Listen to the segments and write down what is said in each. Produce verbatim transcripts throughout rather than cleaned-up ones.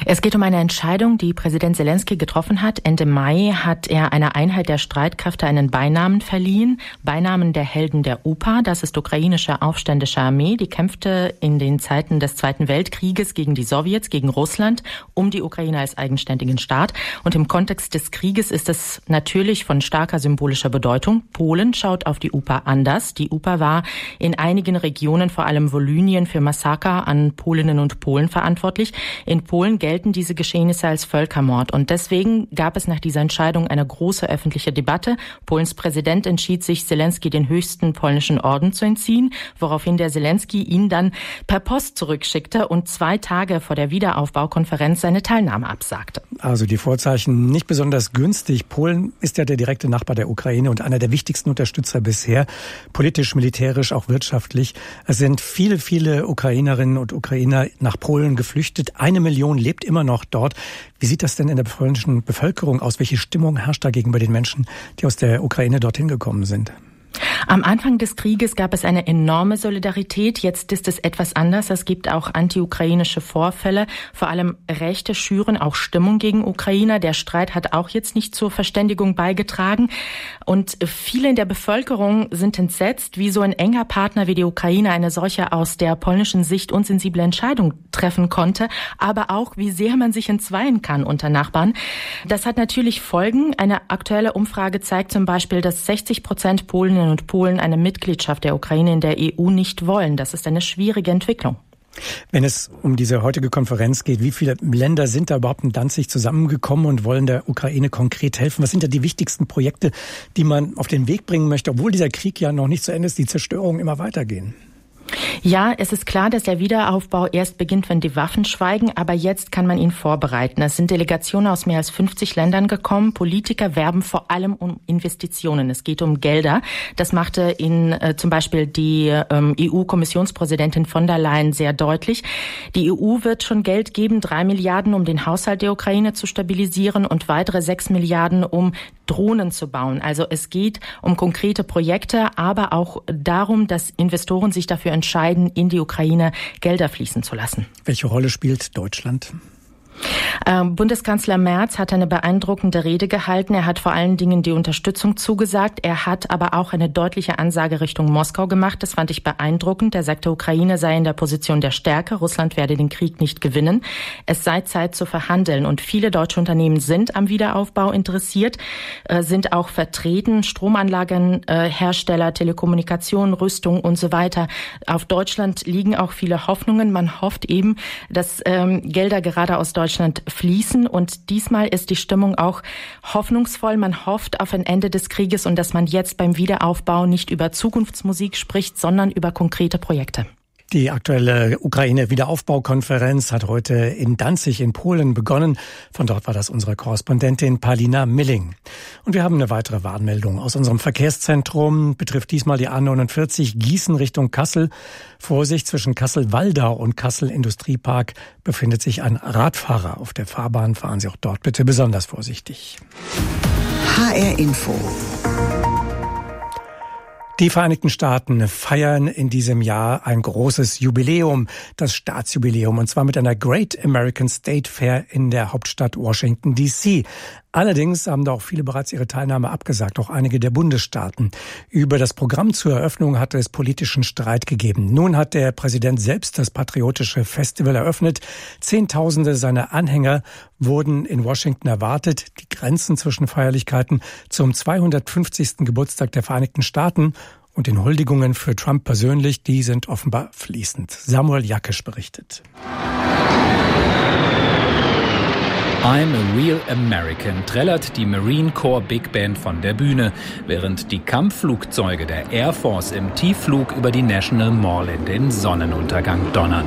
Es geht um eine Entscheidung, die Präsident Selenskyj getroffen hat. Ende Mai hat er einer Einheit der Streitkräfte einen Beinamen verliehen. Beinamen der Helden der U P A. Das ist ukrainische aufständische Armee. Die kämpfte in den Zeiten des Zweiten Weltkrieges gegen die Sowjets, gegen Russland, um die Ukraine als eigenständigen Staat. Und im Kontext des Krieges ist es natürlich von starker symbolischer Bedeutung. Polen schaut auf die U P A anders. Die U P A war in einigen Regionen, vor allem Volynien, für Massaker an Polinnen und Polen verantwortlich. In Polen gelten diese Geschehnisse als Völkermord. Und deswegen gab es nach dieser Entscheidung eine große öffentliche Debatte. Polens Präsident entschied sich, Selenskyj den höchsten polnischen Orden zu entziehen, woraufhin der Selenskyj ihn dann per Post zurückschickte und zwei Tage vor der Wiederaufbaukonferenz seine Teilnahme absagte. Also die Vorzeichen nicht besonders günstig. Polen ist ja der direkte Nachbar der Ukraine und einer der wichtigsten Unterstützer bisher, politisch, militärisch, auch wirtschaftlich. Es sind viele, viele Ukrainerinnen und Ukrainer nach Polen geflüchtet. Eine Million lebt immer noch dort. Wie sieht das denn in der polnischen Bevölkerung aus? Welche Stimmung herrscht da gegenüber den Menschen, die aus der Ukraine dorthin gekommen sind? Am Anfang des Krieges gab es eine enorme Solidarität. Jetzt ist es etwas anders. Es gibt auch anti-ukrainische Vorfälle. Vor allem Rechte schüren auch Stimmung gegen Ukrainer. Der Streit hat auch jetzt nicht zur Verständigung beigetragen. Und viele in der Bevölkerung sind entsetzt, wie so ein enger Partner wie die Ukraine eine solche aus der polnischen Sicht unsensible Entscheidung treffen konnte. Aber auch, wie sehr man sich entzweien kann unter Nachbarn. Das hat natürlich Folgen. Eine aktuelle Umfrage zeigt zum Beispiel, dass sechzig Prozent Polinnen und Polen eine Mitgliedschaft der Ukraine in der E U nicht wollen. Das ist eine schwierige Entwicklung. Wenn es um diese heutige Konferenz geht, wie viele Länder sind da überhaupt in Danzig zusammengekommen und wollen der Ukraine konkret helfen? Was sind da die wichtigsten Projekte, die man auf den Weg bringen möchte, obwohl dieser Krieg ja noch nicht zu Ende ist, die Zerstörungen immer weitergehen? Ja, es ist klar, dass der Wiederaufbau erst beginnt, wenn die Waffen schweigen, aber jetzt kann man ihn vorbereiten. Es sind Delegationen aus mehr als fünfzig Ländern gekommen. Politiker werben vor allem um Investitionen. Es geht um Gelder. Das machte in äh, zum Beispiel die ähm, E U-Kommissionspräsidentin von der Leyen sehr deutlich. Die E U wird schon Geld geben, drei Milliarden, um den Haushalt der Ukraine zu stabilisieren und weitere sechs Milliarden, um Drohnen zu bauen. Also es geht um konkrete Projekte, aber auch darum, dass Investoren sich dafür entscheiden, in die Ukraine Gelder fließen zu lassen. Welche Rolle spielt Deutschland? Bundeskanzler Merz hat eine beeindruckende Rede gehalten. Er hat vor allen Dingen die Unterstützung zugesagt. Er hat aber auch eine deutliche Ansage Richtung Moskau gemacht. Das fand ich beeindruckend. Er sagte, Ukraine sei in der Position der Stärke. Russland werde den Krieg nicht gewinnen. Es sei Zeit zu verhandeln. Und viele deutsche Unternehmen sind am Wiederaufbau interessiert, sind auch vertreten. Stromanlagenhersteller, Telekommunikation, Rüstung und so weiter. Auf Deutschland liegen auch viele Hoffnungen. Man hofft eben, dass ähm, Gelder gerade aus Deutschland Deutschland fließen. Und diesmal ist die Stimmung auch hoffnungsvoll. Man hofft auf ein Ende des Krieges und dass man jetzt beim Wiederaufbau nicht über Zukunftsmusik spricht, sondern über konkrete Projekte. Die aktuelle Ukraine-Wiederaufbaukonferenz hat heute in Danzig in Polen begonnen. Von dort war das unsere Korrespondentin Palina Milling. Und wir haben eine weitere Warnmeldung aus unserem Verkehrszentrum. Betrifft diesmal die A neunundvierzig Gießen Richtung Kassel. Vorsicht, zwischen Kassel-Waldau und Kassel-Industriepark befindet sich ein Radfahrer auf der Fahrbahn. Fahren Sie auch dort bitte besonders vorsichtig. H R Info. Die Vereinigten Staaten feiern in diesem Jahr ein großes Jubiläum, das Staatsjubiläum, und zwar mit einer Great American State Fair in der Hauptstadt Washington D C Allerdings haben da auch viele bereits ihre Teilnahme abgesagt, auch einige der Bundesstaaten. Über das Programm zur Eröffnung hatte es politischen Streit gegeben. Nun hat der Präsident selbst das patriotische Festival eröffnet. Zehntausende seiner Anhänger wurden in Washington erwartet. Die Grenzen zwischen Feierlichkeiten zum zweihundertfünfzigsten Geburtstag der Vereinigten Staaten und den Huldigungen für Trump persönlich, die sind offenbar fließend. Samuel Jakisch berichtet. I'm a Real American trällert die Marine Corps Big Band von der Bühne, während die Kampfflugzeuge der Air Force im Tiefflug über die National Mall in den Sonnenuntergang donnern.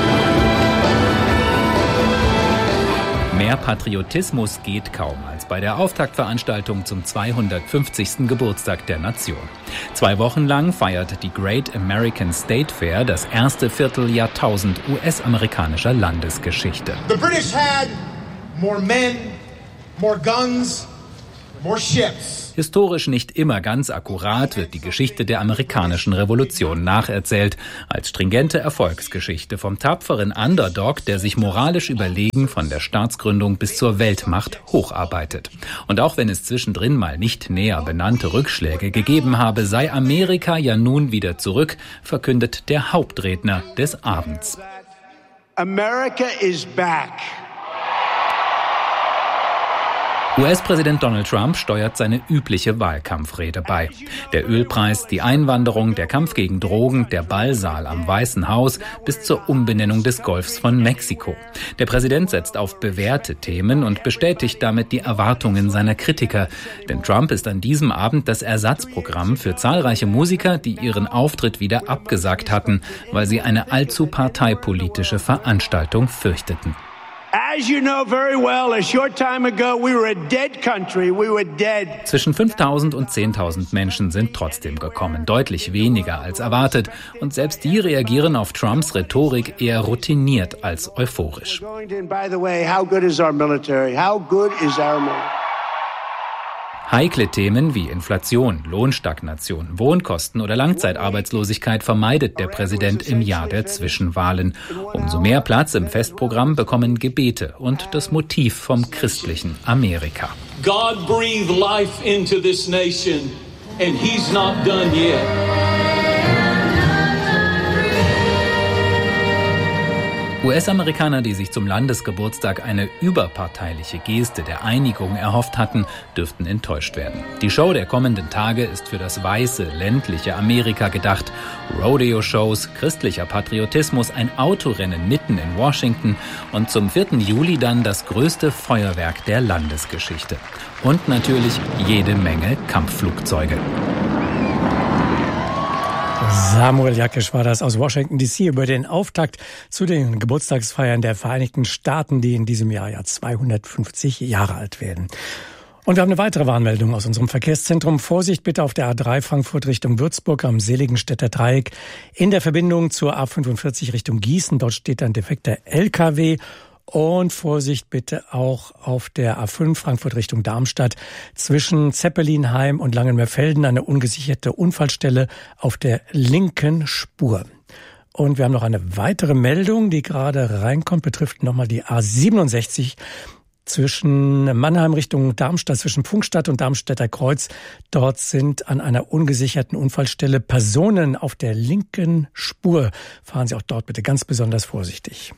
Mehr Patriotismus geht kaum als bei der Auftaktveranstaltung zum zweihundertfünfzigsten Geburtstag der Nation. Zwei Wochen lang feiert die Great American State Fair das erste Vierteljahrtausend U S-amerikanischer Landesgeschichte. The British had more men, more guns, more ships. Historisch nicht immer ganz akkurat wird die Geschichte der amerikanischen Revolution nacherzählt, als stringente Erfolgsgeschichte vom tapferen Underdog, der sich moralisch überlegen von der Staatsgründung bis zur Weltmacht hocharbeitet. Und auch wenn es zwischendrin mal nicht näher benannte Rückschläge gegeben habe, sei Amerika ja nun wieder zurück, verkündet der Hauptredner des Abends. America is back. U S-Präsident Donald Trump steuert seine übliche Wahlkampfrede bei. Der Ölpreis, die Einwanderung, der Kampf gegen Drogen, der Ballsaal am Weißen Haus bis zur Umbenennung des Golfs von Mexiko. Der Präsident setzt auf bewährte Themen und bestätigt damit die Erwartungen seiner Kritiker. Denn Trump ist an diesem Abend das Ersatzprogramm für zahlreiche Musiker, die ihren Auftritt wieder abgesagt hatten, weil sie eine allzu parteipolitische Veranstaltung fürchteten. As you know very well, a short time ago, we were a dead country. We were dead. Zwischen fünftausend und zehntausend Menschen sind trotzdem gekommen, deutlich weniger als erwartet. Und selbst die reagieren auf Trumps Rhetorik eher routiniert als euphorisch. Heikle Themen wie Inflation, Lohnstagnation, Wohnkosten oder Langzeitarbeitslosigkeit vermeidet der Präsident im Jahr der Zwischenwahlen. Umso mehr Platz im Festprogramm bekommen Gebete und das Motiv vom christlichen Amerika. God breathed life into this nation and he's not done yet. U S-Amerikaner, die sich zum Landesgeburtstag eine überparteiliche Geste der Einigung erhofft hatten, dürften enttäuscht werden. Die Show der kommenden Tage ist für das weiße, ländliche Amerika gedacht. Rodeo-Shows, christlicher Patriotismus, ein Autorennen mitten in Washington und zum vierten Juli dann das größte Feuerwerk der Landesgeschichte. Und natürlich jede Menge Kampfflugzeuge. Samuel Jakisch war das aus Washington D C über den Auftakt zu den Geburtstagsfeiern der Vereinigten Staaten, die in diesem Jahr ja zweihundertfünfzig Jahre alt werden. Und wir haben eine weitere Warnmeldung aus unserem Verkehrszentrum. Vorsicht bitte auf der A drei Frankfurt Richtung Würzburg am Seligenstädter Dreieck in der Verbindung zur A fünfundvierzig Richtung Gießen. Dort steht ein defekter L K W. Und Vorsicht bitte auch auf der A fünf Frankfurt Richtung Darmstadt zwischen Zeppelinheim und Langenmeerfelden eine ungesicherte Unfallstelle auf der linken Spur. Und wir haben noch eine weitere Meldung, die gerade reinkommt, betrifft nochmal die A siebenundsechzig zwischen Mannheim Richtung Darmstadt, zwischen Pfungstadt und Darmstädter Kreuz. Dort sind an einer ungesicherten Unfallstelle Personen auf der linken Spur. Fahren Sie auch dort bitte ganz besonders vorsichtig.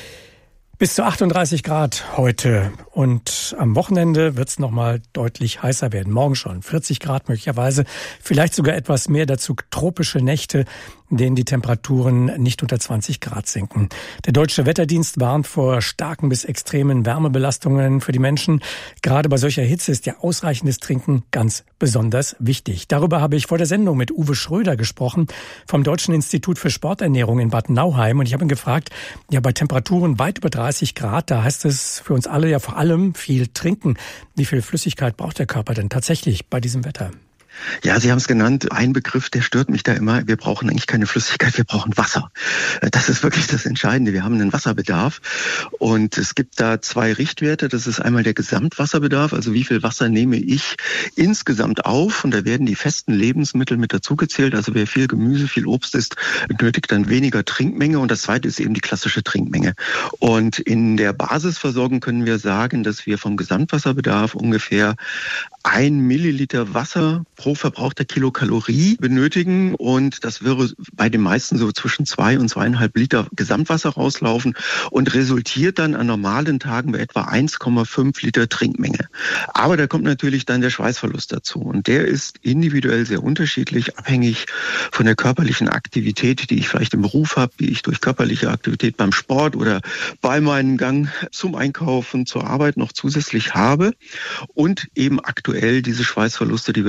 Bis zu achtunddreißig Grad heute und am Wochenende wird es nochmal deutlich heißer werden. Morgen schon vierzig Grad möglicherweise, vielleicht sogar etwas mehr, dazu tropische Nächte, in denen die Temperaturen nicht unter zwanzig Grad sinken. Der Deutsche Wetterdienst warnt vor starken bis extremen Wärmebelastungen für die Menschen. Gerade bei solcher Hitze ist ja ausreichendes Trinken ganz besonders wichtig. Darüber habe ich vor der Sendung mit Uwe Schröder gesprochen vom Deutschen Institut für Sporternährung in Bad Nauheim. Und ich habe ihn gefragt, ja bei Temperaturen weit über dreißig Grad, da heißt es für uns alle ja vor allem viel trinken. Wie viel Flüssigkeit braucht der Körper denn tatsächlich bei diesem Wetter? Ja, Sie haben es genannt, ein Begriff, der stört mich da immer. Wir brauchen eigentlich keine Flüssigkeit, wir brauchen Wasser. Das ist wirklich das Entscheidende. Wir haben einen Wasserbedarf und es gibt da zwei Richtwerte. Das ist einmal der Gesamtwasserbedarf, also wie viel Wasser nehme ich insgesamt auf, und da werden die festen Lebensmittel mit dazugezählt. Also wer viel Gemüse, viel Obst isst, benötigt dann weniger Trinkmenge, und das zweite ist eben die klassische Trinkmenge. Und in der Basisversorgung können wir sagen, dass wir vom Gesamtwasserbedarf ungefähr ein Milliliter Wasser pro verbrauchter Kilokalorie benötigen, und das wäre bei den meisten so zwischen zwei und zweieinhalb Liter Gesamtwasser rauslaufen und resultiert dann an normalen Tagen bei etwa eins Komma fünf Liter Trinkmenge. Aber da kommt natürlich dann der Schweißverlust dazu, und der ist individuell sehr unterschiedlich, abhängig von der körperlichen Aktivität, die ich vielleicht im Beruf habe, die ich durch körperliche Aktivität beim Sport oder bei meinem Gang zum Einkaufen, zur Arbeit noch zusätzlich habe, und eben aktuell diese Schweißverluste, die wir aufgrund der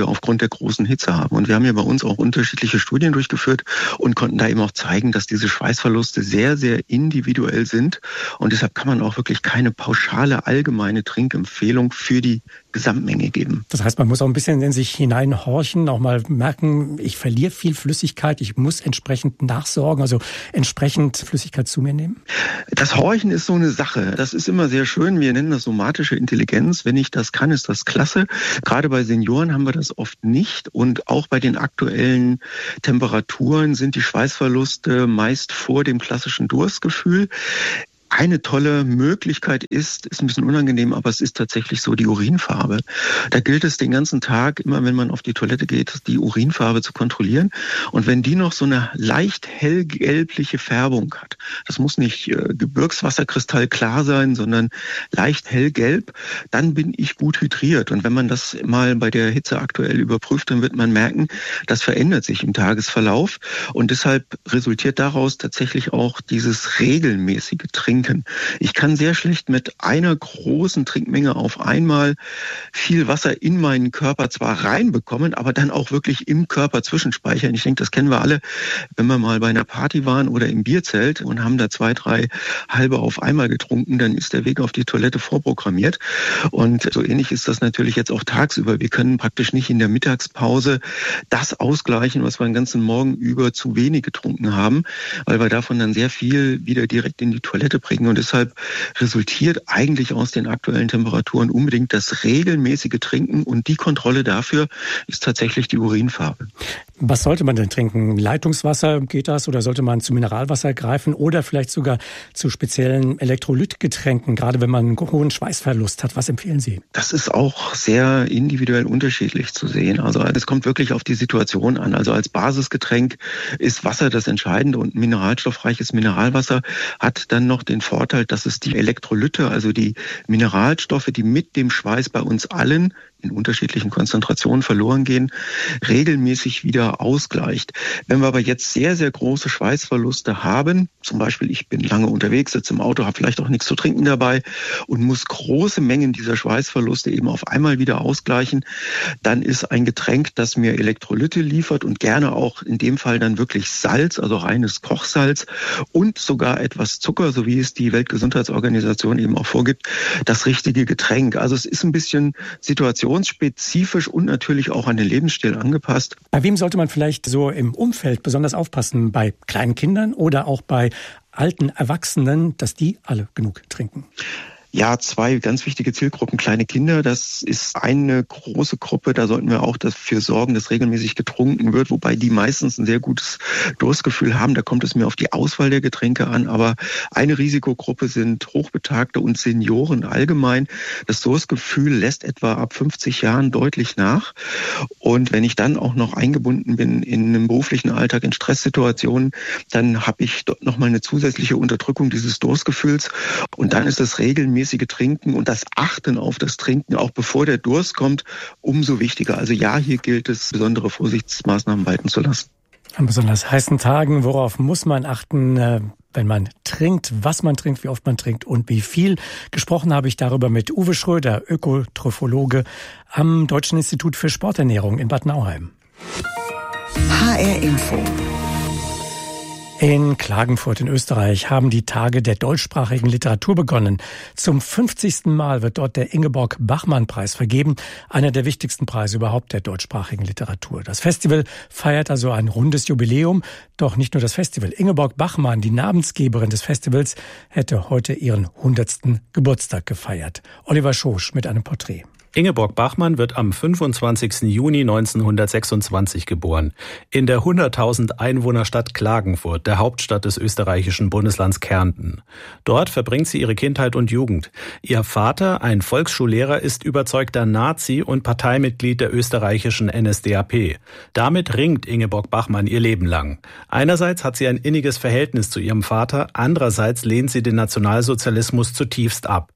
der großen Hitze haben. Und wir haben ja bei uns auch unterschiedliche Studien durchgeführt und konnten da eben auch zeigen, dass diese Schweißverluste sehr, sehr individuell sind. Und deshalb kann man auch wirklich keine pauschale, allgemeine Trinkempfehlung für die Gesamtmenge geben. Das heißt, man muss auch ein bisschen in sich hineinhorchen, auch mal merken, ich verliere viel Flüssigkeit, ich muss entsprechend nachsorgen, also entsprechend Flüssigkeit zu mir nehmen? Das Horchen ist so eine Sache. Das ist immer sehr schön. Wir nennen das somatische Intelligenz. Wenn ich das kann, ist das klasse. Gerade bei Senioren haben wir das oft nicht. Und auch bei den aktuellen Temperaturen sind die Schweißverluste meist vor dem klassischen Durstgefühl. Eine tolle Möglichkeit ist, ist ein bisschen unangenehm, aber es ist tatsächlich so die Urinfarbe. Da gilt es den ganzen Tag, immer wenn man auf die Toilette geht, die Urinfarbe zu kontrollieren. Und wenn die noch so eine leicht hellgelbliche Färbung hat, das muss nicht äh, Gebirgswasserkristallklar sein, sondern leicht hellgelb, dann bin ich gut hydriert. Und wenn man das mal bei der Hitze aktuell überprüft, dann wird man merken, das verändert sich im Tagesverlauf. Und deshalb resultiert daraus tatsächlich auch dieses regelmäßige Trinken. Ich kann sehr schlecht mit einer großen Trinkmenge auf einmal viel Wasser in meinen Körper zwar reinbekommen, aber dann auch wirklich im Körper zwischenspeichern. Ich denke, das kennen wir alle, wenn wir mal bei einer Party waren oder im Bierzelt und haben da zwei, drei halbe auf einmal getrunken, dann ist der Weg auf die Toilette vorprogrammiert. Und so ähnlich ist das natürlich jetzt auch tagsüber. Wir können praktisch nicht in der Mittagspause das ausgleichen, was wir den ganzen Morgen über zu wenig getrunken haben, weil wir davon dann sehr viel wieder direkt in die Toilette bringen. Und deshalb resultiert eigentlich aus den aktuellen Temperaturen unbedingt das regelmäßige Trinken. Und die Kontrolle dafür ist tatsächlich die Urinfarbe. Was sollte man denn trinken? Leitungswasser, geht das? Oder sollte man zu Mineralwasser greifen? Oder vielleicht sogar zu speziellen Elektrolytgetränken, gerade wenn man einen hohen Schweißverlust hat? Was empfehlen Sie? Das ist auch sehr individuell unterschiedlich zu sehen. Also es kommt wirklich auf die Situation an. Also als Basisgetränk ist Wasser das Entscheidende und mineralstoffreiches Mineralwasser hat dann noch den Vorteil, dass es die Elektrolyte, also die Mineralstoffe, die mit dem Schweiß bei uns allen in unterschiedlichen Konzentrationen verloren gehen, regelmäßig wieder ausgleicht. Wenn wir aber jetzt sehr, sehr große Schweißverluste haben, zum Beispiel ich bin lange unterwegs, sitze im Auto, habe vielleicht auch nichts zu trinken dabei und muss große Mengen dieser Schweißverluste eben auf einmal wieder ausgleichen, dann ist ein Getränk, das mir Elektrolyte liefert und gerne auch in dem Fall dann wirklich Salz, also reines Kochsalz und sogar etwas Zucker, so wie es die Weltgesundheitsorganisation eben auch vorgibt, das richtige Getränk. Also es ist ein bisschen situationsspezifisch und natürlich auch an den Lebensstil angepasst. Bei wem sollte man vielleicht so im Umfeld besonders aufpassen? Bei kleinen Kindern oder auch bei alten Erwachsenen, dass die alle genug trinken? Ja, zwei ganz wichtige Zielgruppen. Kleine Kinder, das ist eine große Gruppe. Da sollten wir auch dafür sorgen, dass regelmäßig getrunken wird, wobei die meistens ein sehr gutes Durstgefühl haben. Da kommt es mir auf die Auswahl der Getränke an. Aber eine Risikogruppe sind Hochbetagte und Senioren allgemein. Das Durstgefühl lässt etwa ab fünfzig Jahren deutlich nach. Und wenn ich dann auch noch eingebunden bin in einem beruflichen Alltag, in Stresssituationen, dann habe ich dort nochmal eine zusätzliche Unterdrückung dieses Durstgefühls. Und dann ist das regelmäßig Trinken und das Achten auf das Trinken, auch bevor der Durst kommt, umso wichtiger. Also ja, hier gilt es, besondere Vorsichtsmaßnahmen walten zu lassen. An besonders heißen Tagen, worauf muss man achten, wenn man trinkt, was man trinkt, wie oft man trinkt und wie viel? Gesprochen habe ich darüber mit Uwe Schröder, Ökotrophologe am Deutschen Institut für Sporternährung in Bad Nauheim. H R Info. In Klagenfurt in Österreich haben die Tage der deutschsprachigen Literatur begonnen. Zum fünfzigsten Mal wird dort der Ingeborg-Bachmann-Preis vergeben, einer der wichtigsten Preise überhaupt der deutschsprachigen Literatur. Das Festival feiert also ein rundes Jubiläum, doch nicht nur das Festival. Ingeborg Bachmann, die Namensgeberin des Festivals, hätte heute ihren hundertsten Geburtstag gefeiert. Oliver Schosch mit einem Porträt. Ingeborg Bachmann wird am fünfundzwanzigsten Juni neunzehnhundertsechsundzwanzig geboren. In der hunderttausend Einwohnerstadt Klagenfurt, der Hauptstadt des österreichischen Bundeslands Kärnten. Dort verbringt sie ihre Kindheit und Jugend. Ihr Vater, ein Volksschullehrer, ist überzeugter Nazi und Parteimitglied der österreichischen N S D A P. Damit ringt Ingeborg Bachmann ihr Leben lang. Einerseits hat sie ein inniges Verhältnis zu ihrem Vater, andererseits lehnt sie den Nationalsozialismus zutiefst ab.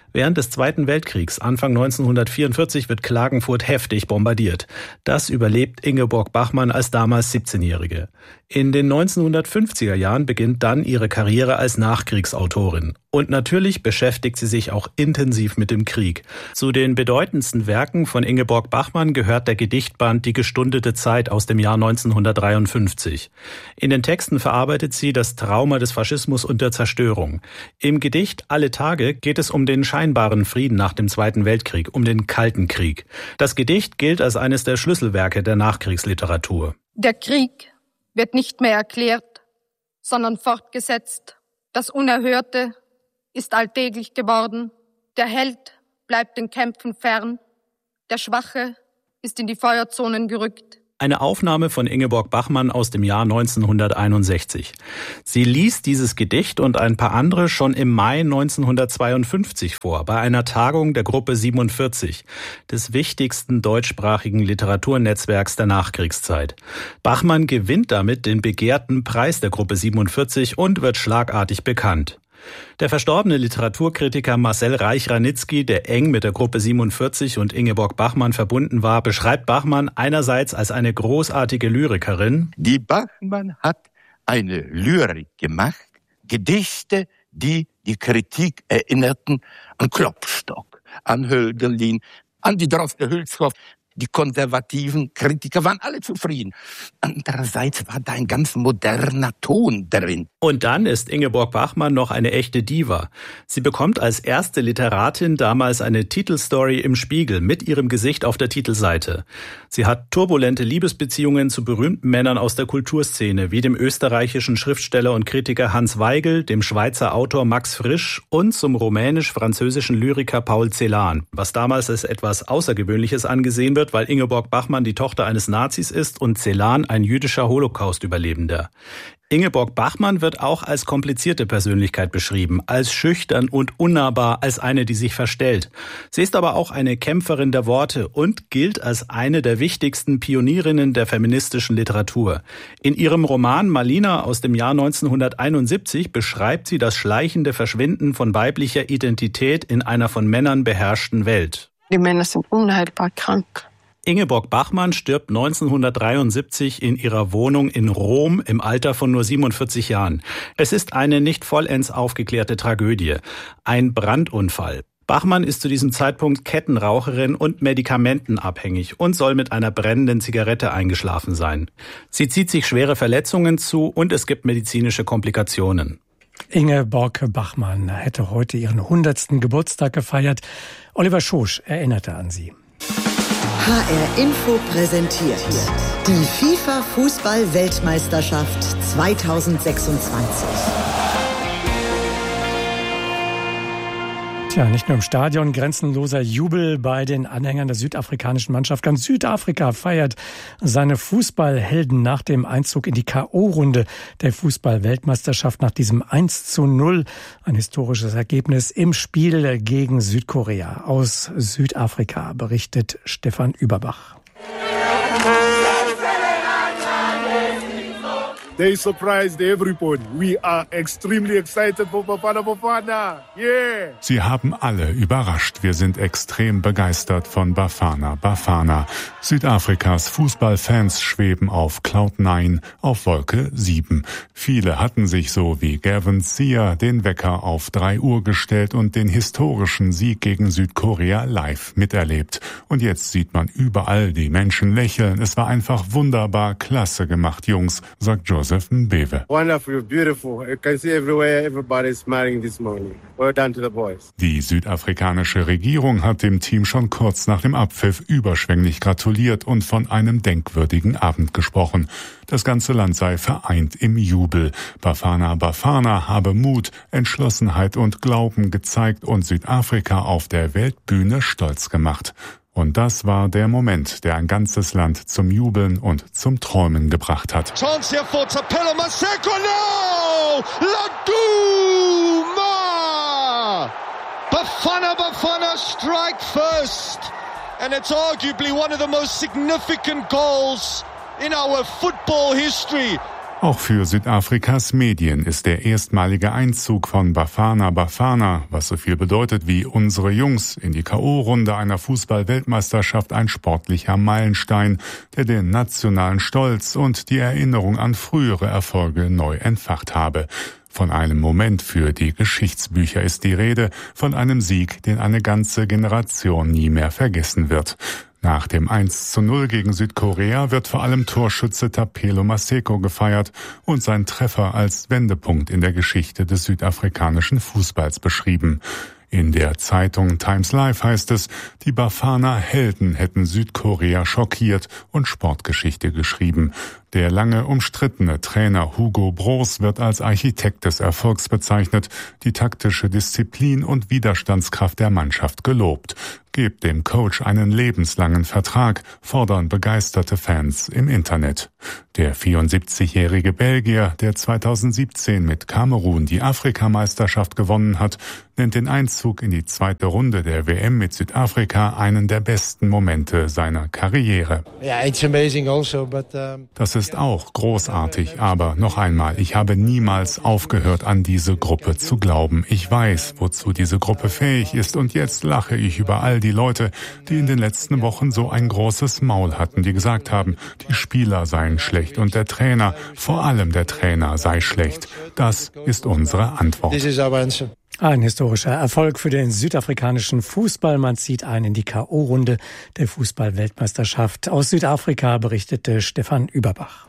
Während des Zweiten Weltkriegs, Anfang neunzehnhundertvierundvierzig, wird Klagenfurt heftig bombardiert. Das überlebt Ingeborg Bachmann als damals siebzehnjährige. In den neunzehnhundertfünfziger Jahren beginnt dann ihre Karriere als Nachkriegsautorin. Und natürlich beschäftigt sie sich auch intensiv mit dem Krieg. Zu den bedeutendsten Werken von Ingeborg Bachmann gehört der Gedichtband Die gestundete Zeit aus dem Jahr neunzehnhundertdreiundfünfzig. In den Texten verarbeitet sie das Trauma des Faschismus und der Zerstörung. Im Gedicht Alle Tage geht es um den scheinbaren Frieden nach dem Zweiten Weltkrieg, um den Kalten Krieg. Das Gedicht gilt als eines der Schlüsselwerke der Nachkriegsliteratur. Der Krieg wird nicht mehr erklärt, sondern fortgesetzt. Das Unerhörte ist alltäglich geworden. Der Held bleibt den Kämpfen fern. Der Schwache ist in die Feuerzonen gerückt. Eine Aufnahme von Ingeborg Bachmann aus dem Jahr neunzehnhunderteinundsechzig. Sie liest dieses Gedicht und ein paar andere schon im Mai neunzehnhundertzweiundfünfzig vor, bei einer Tagung der Gruppe siebenundvierzig, des wichtigsten deutschsprachigen Literaturnetzwerks der Nachkriegszeit. Bachmann gewinnt damit den begehrten Preis der Gruppe siebenundvierzig und wird schlagartig bekannt. Der verstorbene Literaturkritiker Marcel Reich-Ranitzky, der eng mit der Gruppe siebenundvierzig und Ingeborg Bachmann verbunden war, beschreibt Bachmann einerseits als eine großartige Lyrikerin. Die Bachmann hat eine Lyrik gemacht, Gedichte, die die Kritik erinnerten an Klopstock, an Hölderlin, an die Droste-Hülshoff. Die konservativen Kritiker waren alle zufrieden. Andererseits war da ein ganz moderner Ton drin. Und dann ist Ingeborg Bachmann noch eine echte Diva. Sie bekommt als erste Literatin damals eine Titelstory im Spiegel mit ihrem Gesicht auf der Titelseite. Sie hat turbulente Liebesbeziehungen zu berühmten Männern aus der Kulturszene, wie dem österreichischen Schriftsteller und Kritiker Hans Weigel, dem Schweizer Autor Max Frisch und zum rumänisch-französischen Lyriker Paul Celan, was damals als etwas Außergewöhnliches angesehen wird, weil Ingeborg Bachmann die Tochter eines Nazis ist und Celan ein jüdischer Holocaust-Überlebender. Ingeborg Bachmann wird auch als komplizierte Persönlichkeit beschrieben, als schüchtern und unnahbar, als eine, die sich verstellt. Sie ist aber auch eine Kämpferin der Worte und gilt als eine der wichtigsten Pionierinnen der feministischen Literatur. In ihrem Roman Malina aus dem Jahr neunzehnhunderteinundsiebzig beschreibt sie das schleichende Verschwinden von weiblicher Identität in einer von Männern beherrschten Welt. Die Männer sind unheilbar krank. Ingeborg Bachmann stirbt neunzehnhundertdreiundsiebzig in ihrer Wohnung in Rom im Alter von nur siebenundvierzig Jahren. Es ist eine nicht vollends aufgeklärte Tragödie, ein Brandunfall. Bachmann ist zu diesem Zeitpunkt Kettenraucherin und medikamentenabhängig und soll mit einer brennenden Zigarette eingeschlafen sein. Sie zieht sich schwere Verletzungen zu und es gibt medizinische Komplikationen. Ingeborg Bachmann hätte heute ihren hundertsten Geburtstag gefeiert. Oliver Schosch erinnerte an sie. H R Info präsentiert die FIFA-Fußball-Weltmeisterschaft zweitausendsechsundzwanzig. Tja, nicht nur im Stadion, grenzenloser Jubel bei den Anhängern der südafrikanischen Mannschaft. Ganz Südafrika feiert seine Fußballhelden nach dem Einzug in die K O-Runde der Fußball-Weltmeisterschaft nach diesem eins zu null. Ein historisches Ergebnis im Spiel gegen Südkorea. Aus Südafrika berichtet Stefan Überbach. They surprised everybody. We are extremely excited for Bafana Bafana. Yeah! Sie haben alle überrascht. Wir sind extrem begeistert von Bafana Bafana. Südafrikas Fußballfans schweben auf Cloud neun, auf Wolke sieben. Viele hatten sich so wie Gavin Sear den Wecker auf drei Uhr gestellt und den historischen Sieg gegen Südkorea live miterlebt. Und jetzt sieht man überall die Menschen lächeln. Es war einfach wunderbar, klasse gemacht, Jungs, sagt Joseph Mbewe. Wonderful, beautiful. You can see everywhere, everybody is smiling this morning. Well done to the boys. Die südafrikanische Regierung hat dem Team schon kurz nach dem Abpfiff überschwänglich gratuliert und von einem denkwürdigen Abend gesprochen. Das ganze Land sei vereint im Jubel. Bafana Bafana habe Mut, Entschlossenheit und Glauben gezeigt und Südafrika auf der Weltbühne stolz gemacht. Und das war der Moment, der ein ganzes Land zum Jubeln und zum Träumen gebracht hat. Chance here for Tapelo Maseko. No! Laduma! Bafana Bafana strike first. And it's arguably one of the most significant goals in our football history. Auch für Südafrikas Medien ist der erstmalige Einzug von Bafana Bafana, was so viel bedeutet wie unsere Jungs, in die K O-Runde einer Fußball-Weltmeisterschaft ein sportlicher Meilenstein, der den nationalen Stolz und die Erinnerung an frühere Erfolge neu entfacht habe. Von einem Moment für die Geschichtsbücher ist die Rede, von einem Sieg, den eine ganze Generation nie mehr vergessen wird. Nach dem eins zu null gegen Südkorea wird vor allem Torschütze Thapelo Maseko gefeiert und sein Treffer als Wendepunkt in der Geschichte des südafrikanischen Fußballs beschrieben. In der Zeitung Times Live heißt es, die Bafana Helden hätten Südkorea schockiert und Sportgeschichte geschrieben. Der lange umstrittene Trainer Hugo Broos wird als Architekt des Erfolgs bezeichnet, die taktische Disziplin und Widerstandskraft der Mannschaft gelobt. Gebt dem Coach einen lebenslangen Vertrag, fordern begeisterte Fans im Internet. Der vierundsiebzigjährige Belgier, der zweitausendsiebzehn mit Kamerun die Afrikameisterschaft gewonnen hat, nennt den Einzug in die zweite Runde der W M mit Südafrika einen der besten Momente seiner Karriere. Das ist auch großartig, aber noch einmal, ich habe niemals aufgehört, an diese Gruppe zu glauben. Ich weiß, wozu diese Gruppe fähig ist, und jetzt lache ich über all die Leute, die in den letzten Wochen so ein großes Maul hatten, die gesagt haben, die Spieler seien schlecht und der Trainer, vor allem der Trainer, sei schlecht. Das ist unsere Antwort. Ein historischer Erfolg für den südafrikanischen Fußball. Man zieht ein in die K O-Runde der Fußball-Weltmeisterschaft. Aus Südafrika berichtete Stefan Überbach.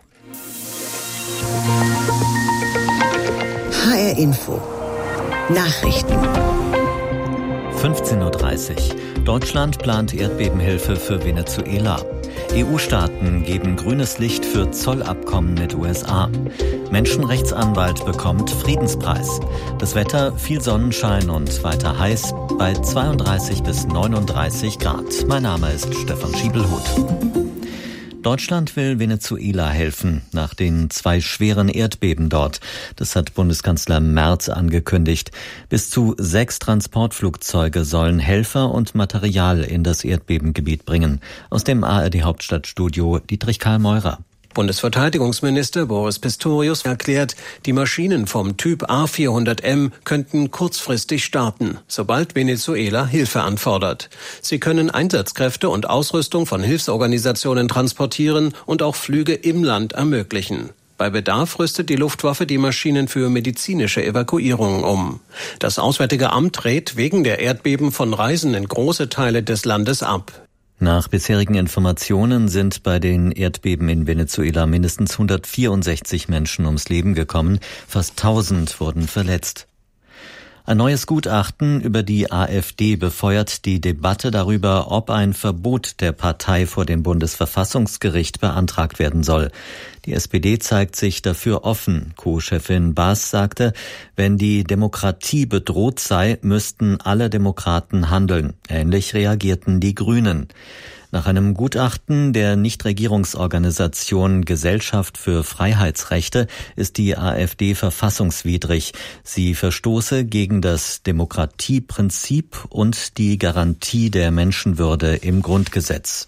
H R Info Nachrichten. fünfzehn Uhr dreißig. Deutschland plant Erdbebenhilfe für Venezuela. E U-Staaten geben grünes Licht für Zollabkommen mit U S A. Menschenrechtsanwalt bekommt Friedenspreis. Das Wetter, viel Sonnenschein und weiter heiß bei zweiunddreißig bis neununddreißig Grad. Mein Name ist Stefan Schiebelhut. Deutschland will Venezuela helfen, nach den zwei schweren Erdbeben dort. Das hat Bundeskanzler Merz angekündigt. Bis zu sechs Transportflugzeuge sollen Helfer und Material in das Erdbebengebiet bringen. Aus dem A R D-Hauptstadtstudio Dietrich Karl Meurer. Bundesverteidigungsminister Boris Pistorius erklärt, die Maschinen vom Typ A vierhundert M könnten kurzfristig starten, sobald Venezuela Hilfe anfordert. Sie können Einsatzkräfte und Ausrüstung von Hilfsorganisationen transportieren und auch Flüge im Land ermöglichen. Bei Bedarf rüstet die Luftwaffe die Maschinen für medizinische Evakuierungen um. Das Auswärtige Amt rät wegen der Erdbeben von Reisen in große Teile des Landes ab. Nach bisherigen Informationen sind bei den Erdbeben in Venezuela mindestens hundertvierundsechzig Menschen ums Leben gekommen, fast tausend wurden verletzt. Ein neues Gutachten über die AfD befeuert die Debatte darüber, ob ein Verbot der Partei vor dem Bundesverfassungsgericht beantragt werden soll. Die S P D zeigt sich dafür offen. Co-Chefin Baas sagte, wenn die Demokratie bedroht sei, müssten alle Demokraten handeln. Ähnlich reagierten die Grünen. Nach einem Gutachten der Nichtregierungsorganisation Gesellschaft für Freiheitsrechte ist die AfD verfassungswidrig. Sie verstoße gegen das Demokratieprinzip und die Garantie der Menschenwürde im Grundgesetz.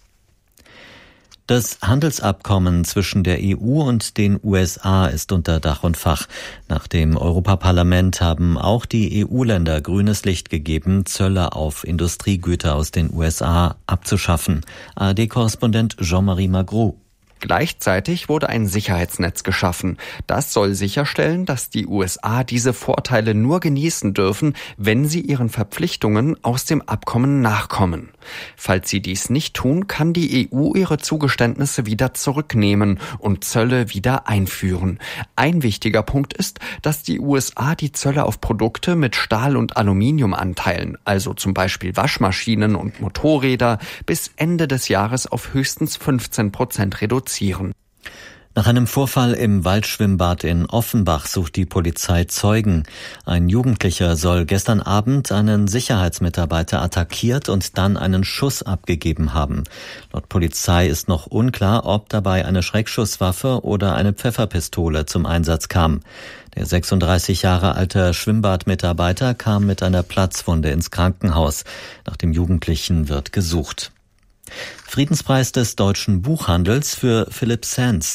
Das Handelsabkommen zwischen der E U und den U S A ist unter Dach und Fach. Nach dem Europaparlament haben auch die E U-Länder grünes Licht gegeben, Zölle auf Industriegüter aus den U S A abzuschaffen. A R D-Korrespondent Jean-Marie Magro. Gleichzeitig wurde ein Sicherheitsnetz geschaffen. Das soll sicherstellen, dass die U S A diese Vorteile nur genießen dürfen, wenn sie ihren Verpflichtungen aus dem Abkommen nachkommen. Falls sie dies nicht tun, kann die E U ihre Zugeständnisse wieder zurücknehmen und Zölle wieder einführen. Ein wichtiger Punkt ist, dass die U S A die Zölle auf Produkte mit Stahl- und Aluminiumanteilen, also zum Beispiel Waschmaschinen und Motorräder, bis Ende des Jahres auf höchstens fünfzehn Prozent reduzieren. Nach einem Vorfall im Waldschwimmbad in Offenbach sucht die Polizei Zeugen. Ein Jugendlicher soll gestern Abend einen Sicherheitsmitarbeiter attackiert und dann einen Schuss abgegeben haben. Laut Polizei ist noch unklar, ob dabei eine Schreckschusswaffe oder eine Pfefferpistole zum Einsatz kam. Der sechsunddreißig Jahre alte Schwimmbadmitarbeiter kam mit einer Platzwunde ins Krankenhaus. Nach dem Jugendlichen wird gesucht. Friedenspreis des deutschen Buchhandels für Philipp Sands.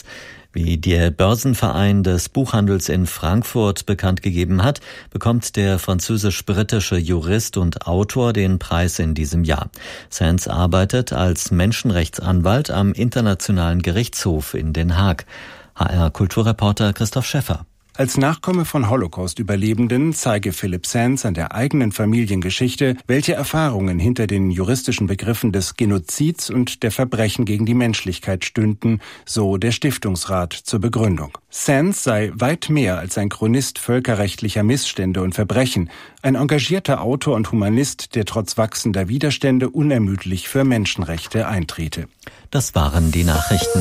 Wie der Börsenverein des Buchhandels in Frankfurt bekannt gegeben hat, bekommt der französisch-britische Jurist und Autor den Preis in diesem Jahr. Sands arbeitet als Menschenrechtsanwalt am Internationalen Gerichtshof in Den Haag. H R-Kulturreporter Christoph Schäffer. Als Nachkomme von Holocaust-Überlebenden zeige Philip Sands an der eigenen Familiengeschichte, welche Erfahrungen hinter den juristischen Begriffen des Genozids und der Verbrechen gegen die Menschlichkeit stünden, so der Stiftungsrat zur Begründung. Sands sei weit mehr als ein Chronist völkerrechtlicher Missstände und Verbrechen, ein engagierter Autor und Humanist, der trotz wachsender Widerstände unermüdlich für Menschenrechte eintrete. Das waren die Nachrichten.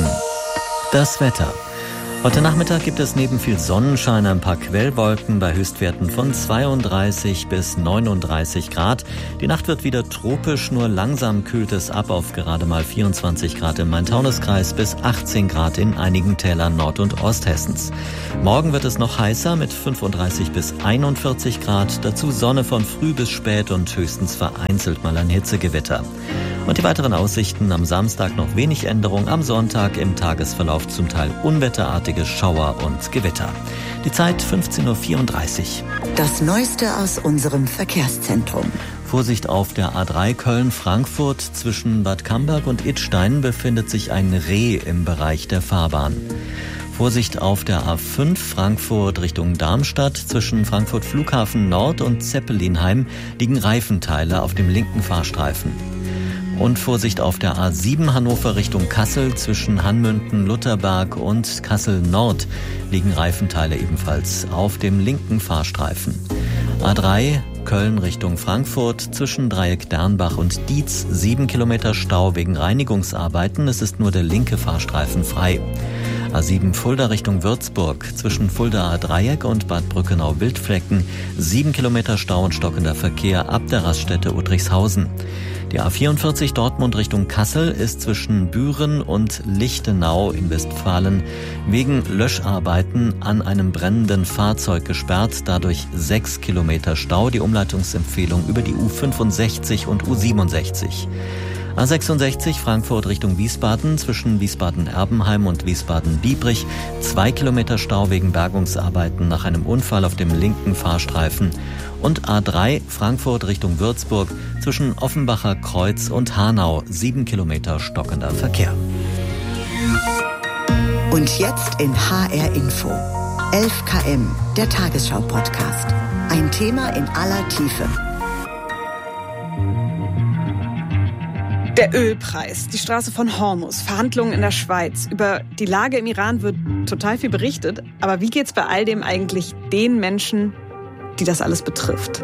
Das Wetter. Heute Nachmittag gibt es neben viel Sonnenschein ein paar Quellwolken bei Höchstwerten von zweiunddreißig bis neununddreißig Grad. Die Nacht wird wieder tropisch, nur langsam kühlt es ab auf gerade mal vierundzwanzig Grad im Main-Taunus-Kreis bis achtzehn Grad in einigen Tälern Nord- und Osthessens. Morgen wird es noch heißer mit fünfunddreißig bis einundvierzig Grad, dazu Sonne von früh bis spät und höchstens vereinzelt mal ein Hitzegewitter. Und die weiteren Aussichten: am Samstag noch wenig Änderung, am Sonntag im Tagesverlauf zum Teil unwetterartige Schauer und Gewitter. Die Zeit fünfzehn Uhr vierunddreißig. Das Neueste aus unserem Verkehrszentrum. Vorsicht auf der A drei Köln-Frankfurt. Zwischen Bad Camberg und Idstein befindet sich ein Reh im Bereich der Fahrbahn. Vorsicht auf der A fünf Frankfurt Richtung Darmstadt. Zwischen Frankfurt Flughafen Nord und Zeppelinheim liegen Reifenteile auf dem linken Fahrstreifen. Und Vorsicht auf der A sieben Hannover Richtung Kassel. Zwischen Hanmünden, Lutherberg und Kassel Nord liegen Reifenteile ebenfalls auf dem linken Fahrstreifen. A drei Köln Richtung Frankfurt. Zwischen Dreieck Dernbach und Dietz sieben Kilometer Stau wegen Reinigungsarbeiten. Es ist nur der linke Fahrstreifen frei. A sieben Fulda Richtung Würzburg. Zwischen Fuldaer Dreieck und Bad Brückenau-Wildflecken sieben Kilometer Stau und stockender Verkehr ab der Raststätte Udrichshausen. Die A vierundvierzig Dortmund Richtung Kassel ist zwischen Büren und Lichtenau in Westfalen wegen Löscharbeiten an einem brennenden Fahrzeug gesperrt. Dadurch sechs Kilometer Stau. Die Umleitungsempfehlung über die U fünfundsechzig und U siebenundsechzig. A sechsundsechzig Frankfurt Richtung Wiesbaden. Zwischen Wiesbaden-Erbenheim und Wiesbaden-Biebrich zwei Kilometer Stau wegen Bergungsarbeiten nach einem Unfall auf dem linken Fahrstreifen. Und A drei Frankfurt Richtung Würzburg zwischen Offenbacher Kreuz und Hanau sieben Kilometer stockender Verkehr. Und jetzt in H R Info. elf Kilometer, der Tagesschau-Podcast. Ein Thema in aller Tiefe. Der Ölpreis, die Straße von Hormuz, Verhandlungen in der Schweiz. Über die Lage im Iran wird total viel berichtet. Aber wie geht's bei all dem eigentlich den Menschen, die das alles betrifft?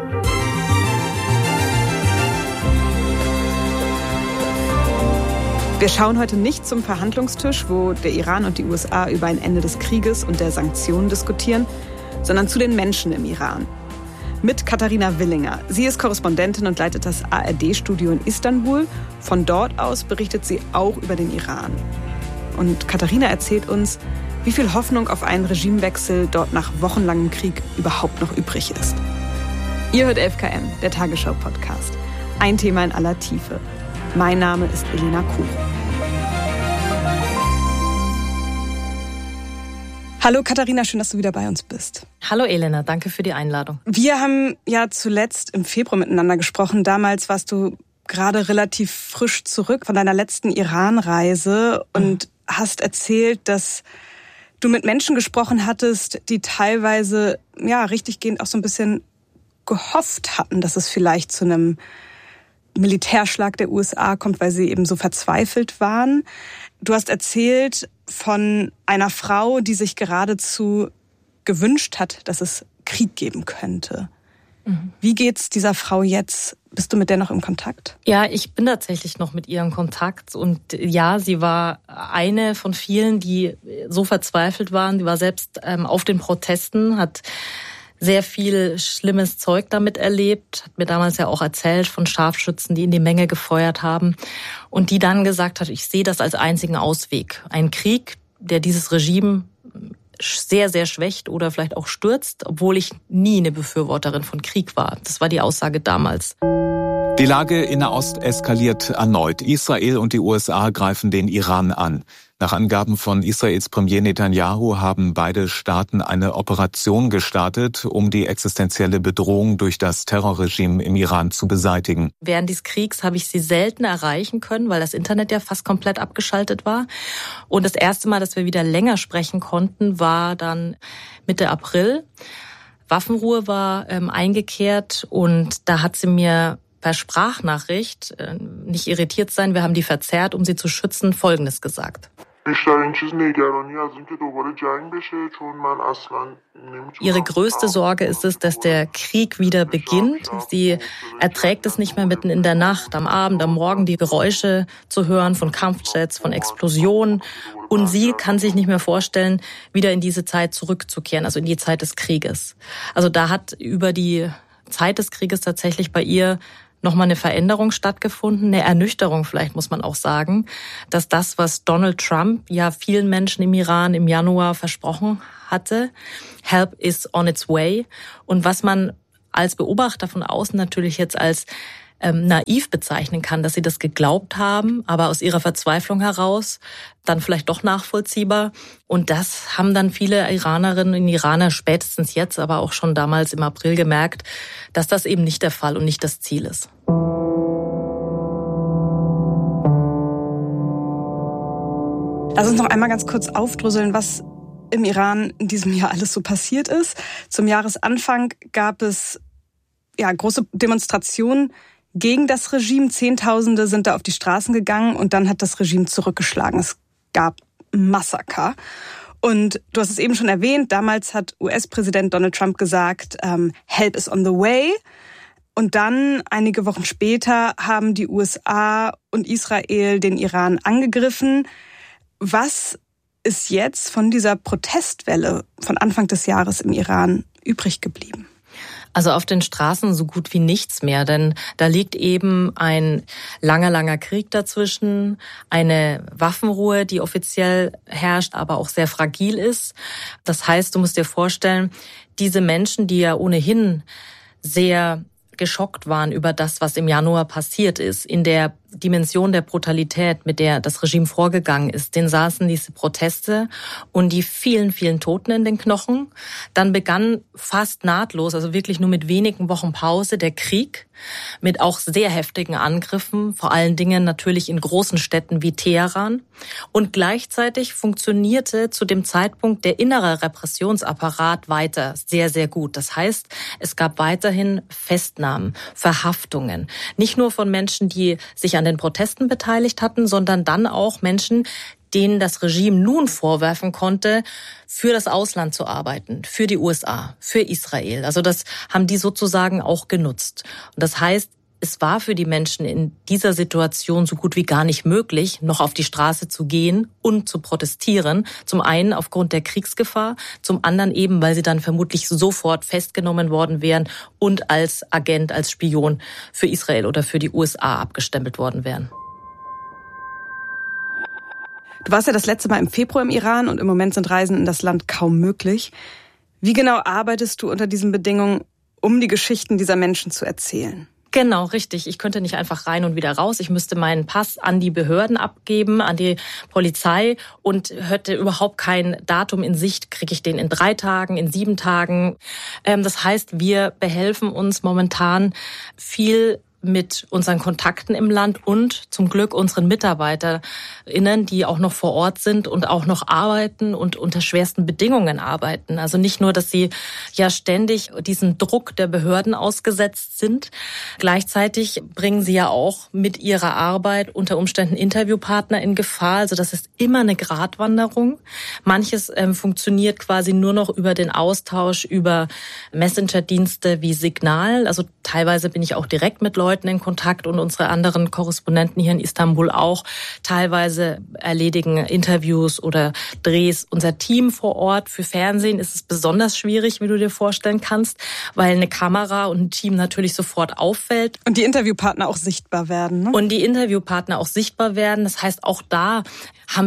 Wir schauen heute nicht zum Verhandlungstisch, wo der Iran und die U S A über ein Ende des Krieges und der Sanktionen diskutieren, sondern zu den Menschen im Iran. Mit Katharina Willinger. Sie ist Korrespondentin und leitet das A R D-Studio in Istanbul. Von dort aus berichtet sie auch über den Iran. Und Katharina erzählt uns, wie viel Hoffnung auf einen Regimewechsel dort nach wochenlangem Krieg überhaupt noch übrig ist. Ihr hört elf Kilometer, der Tagesschau-Podcast. Ein Thema in aller Tiefe. Mein Name ist Elena Kuch. Hallo Katharina, schön, dass du wieder bei uns bist. Hallo Elena, danke für die Einladung. Wir haben ja zuletzt im Februar miteinander gesprochen. Damals warst du gerade relativ frisch zurück von deiner letzten Iran-Reise und hast erzählt, dass du mit Menschen gesprochen hattest, die teilweise ja richtiggehend auch so ein bisschen gehofft hatten, dass es vielleicht zu einem Militärschlag der U S A kommt, weil sie eben so verzweifelt waren. Du hast erzählt von einer Frau, die sich geradezu gewünscht hat, dass es Krieg geben könnte. Mhm. Wie geht's dieser Frau jetzt? Bist du mit der noch im Kontakt? Ja, ich bin tatsächlich noch mit ihr in Kontakt. Und ja, sie war eine von vielen, die so verzweifelt waren. Die war selbst ähm, auf den Protesten, hat sehr viel schlimmes Zeug damit erlebt, hat mir damals ja auch erzählt von Scharfschützen, die in die Menge gefeuert haben und die dann gesagt hat, ich sehe das als einzigen Ausweg. Ein Krieg, der dieses Regime sehr, sehr schwächt oder vielleicht auch stürzt, obwohl ich nie eine Befürworterin von Krieg war. Das war die Aussage damals. Die Lage in Nahost eskaliert erneut. Israel und die U S A greifen den Iran an. Nach Angaben von Israels Premier Netanyahu haben beide Staaten eine Operation gestartet, um die existenzielle Bedrohung durch das Terrorregime im Iran zu beseitigen. Während des Kriegs habe ich sie selten erreichen können, weil das Internet ja fast komplett abgeschaltet war. Und das erste Mal, dass wir wieder länger sprechen konnten, war dann Mitte April. Waffenruhe war ähm, eingekehrt und da hat sie mir per Sprachnachricht, äh, nicht irritiert sein, wir haben die verzerrt, um sie zu schützen, Folgendes gesagt. Ihre größte Sorge ist es, dass der Krieg wieder beginnt. Sie erträgt es nicht mehr, mitten in der Nacht, am Abend, am Morgen die Geräusche zu hören von Kampfjets, von Explosionen. Und sie kann sich nicht mehr vorstellen, wieder in diese Zeit zurückzukehren, also in die Zeit des Krieges. Also da hat über die Zeit des Krieges tatsächlich bei ihr nochmal eine Veränderung stattgefunden, eine Ernüchterung vielleicht, muss man auch sagen, dass das, was Donald Trump ja vielen Menschen im Iran im Januar versprochen hatte, Help is on its way, und was man als Beobachter von außen natürlich jetzt als ähm, naiv bezeichnen kann, dass sie das geglaubt haben, aber aus ihrer Verzweiflung heraus dann vielleicht doch nachvollziehbar. Und das haben dann viele Iranerinnen und Iraner spätestens jetzt, aber auch schon damals im April gemerkt, dass das eben nicht der Fall und nicht das Ziel ist. Lass uns noch einmal ganz kurz aufdröseln, was im Iran in diesem Jahr alles so passiert ist. Zum Jahresanfang gab es ja große Demonstrationen gegen das Regime. Zehntausende sind da auf die Straßen gegangen und dann hat das Regime zurückgeschlagen. Es gab Massaker. Und du hast es eben schon erwähnt, damals hat U S-Präsident Donald Trump gesagt, ähm, Help is on the way. Und dann, einige Wochen später, haben die U S A und Israel den Iran angegriffen. Was ist jetzt von dieser Protestwelle von Anfang des Jahres im Iran übrig geblieben? Also auf den Straßen so gut wie nichts mehr, denn da liegt eben ein langer, langer Krieg dazwischen, eine Waffenruhe, die offiziell herrscht, aber auch sehr fragil ist. Das heißt, du musst dir vorstellen, diese Menschen, die ja ohnehin sehr geschockt waren über das, was im Januar passiert ist, in der Dimension der Brutalität, mit der das Regime vorgegangen ist, denen saßen diese Proteste und die vielen, vielen Toten in den Knochen. Dann begann fast nahtlos, also wirklich nur mit wenigen Wochen Pause, der Krieg mit auch sehr heftigen Angriffen, vor allen Dingen natürlich in großen Städten wie Teheran. Und gleichzeitig funktionierte zu dem Zeitpunkt der innere Repressionsapparat weiter sehr, sehr gut. Das heißt, es gab weiterhin Festnahmen, Verhaftungen, nicht nur von Menschen, die sich an den Protesten beteiligt hatten, sondern dann auch Menschen, denen das Regime nun vorwerfen konnte, für das Ausland zu arbeiten, für die U S A, für Israel. Also das haben die sozusagen auch genutzt. Und das heißt, es war für die Menschen in dieser Situation so gut wie gar nicht möglich, noch auf die Straße zu gehen und zu protestieren. Zum einen aufgrund der Kriegsgefahr, zum anderen eben, weil sie dann vermutlich sofort festgenommen worden wären und als Agent, als Spion für Israel oder für die U S A abgestempelt worden wären. Du warst ja das letzte Mal im Februar im Iran und im Moment sind Reisen in das Land kaum möglich. Wie genau arbeitest du unter diesen Bedingungen, um die Geschichten dieser Menschen zu erzählen? Genau, richtig. Ich könnte nicht einfach rein und wieder raus. Ich müsste meinen Pass an die Behörden abgeben, an die Polizei und hätte überhaupt kein Datum in Sicht. Kriege ich den in drei Tagen, in sieben Tagen? Das heißt, wir behelfen uns momentan viel mit unseren Kontakten im Land und zum Glück unseren MitarbeiterInnen, die auch noch vor Ort sind und auch noch arbeiten und unter schwersten Bedingungen arbeiten. Also nicht nur, dass sie ja ständig diesem Druck der Behörden ausgesetzt sind. Gleichzeitig bringen sie ja auch mit ihrer Arbeit unter Umständen Interviewpartner in Gefahr. Also das ist immer eine Gratwanderung. Manches ähm, funktioniert quasi nur noch über den Austausch über Messenger-Dienste wie Signal. Also teilweise bin ich auch direkt mit Leuten in Kontakt und unsere anderen Korrespondenten hier in Istanbul auch. Teilweise erledigen Interviews oder Drehs unser Team vor Ort. Für Fernsehen ist es besonders schwierig, wie du dir vorstellen kannst, weil eine Kamera und ein Team natürlich sofort auffällt. Und die Interviewpartner auch sichtbar werden, ne? Und die Interviewpartner auch sichtbar werden. Das heißt, auch da haben wir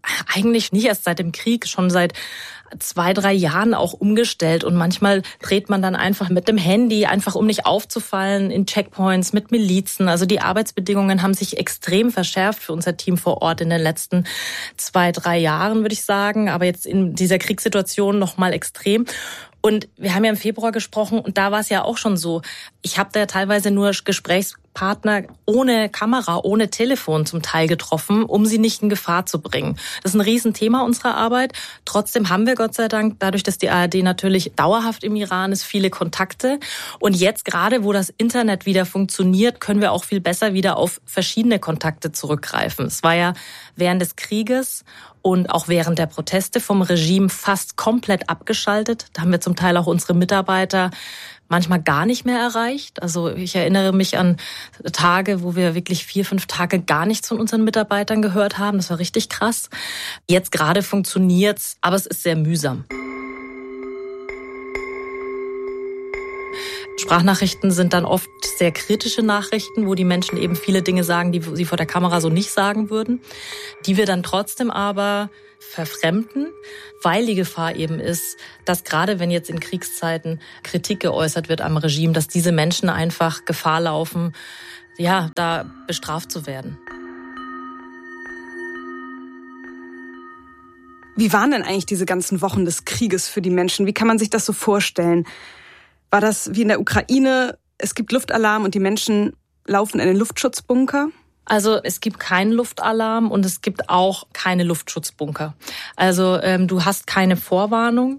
eigentlich nicht erst seit dem Krieg, schon seit zwei, drei Jahren auch umgestellt. Und manchmal dreht man dann einfach mit dem Handy, einfach um nicht aufzufallen, in Checkpoints mit Milizen. Also die Arbeitsbedingungen haben sich extrem verschärft für unser Team vor Ort in den letzten zwei, drei Jahren, würde ich sagen. Aber jetzt in dieser Kriegssituation noch mal extrem. Und wir haben ja im Februar gesprochen und da war es ja auch schon so. Ich habe da teilweise nur Gesprächspartner ohne Kamera, ohne Telefon zum Teil getroffen, um sie nicht in Gefahr zu bringen. Das ist ein Riesenthema unserer Arbeit. Trotzdem haben wir Gott sei Dank, dadurch, dass die A R D natürlich dauerhaft im Iran ist, viele Kontakte. Und jetzt gerade, wo das Internet wieder funktioniert, können wir auch viel besser wieder auf verschiedene Kontakte zurückgreifen. Es war ja während des Krieges und auch während der Proteste vom Regime fast komplett abgeschaltet. Da haben wir zum Teil auch unsere Mitarbeiter manchmal gar nicht mehr erreicht. Also ich erinnere mich an Tage, wo wir wirklich vier, fünf Tage gar nichts von unseren Mitarbeitern gehört haben. Das war richtig krass. Jetzt gerade funktioniert's, aber es ist sehr mühsam. Sprachnachrichten sind dann oft sehr kritische Nachrichten, wo die Menschen eben viele Dinge sagen, die sie vor der Kamera so nicht sagen würden, die wir dann trotzdem aber verfremden, weil die Gefahr eben ist, dass gerade wenn jetzt in Kriegszeiten Kritik geäußert wird am Regime, dass diese Menschen einfach Gefahr laufen, ja, da bestraft zu werden. Wie waren denn eigentlich diese ganzen Wochen des Krieges für die Menschen? Wie kann man sich das so vorstellen? War das wie in der Ukraine, es gibt Luftalarm und die Menschen laufen in den Luftschutzbunker? Also es gibt keinen Luftalarm und es gibt auch keine Luftschutzbunker. Also ähm, du hast keine Vorwarnung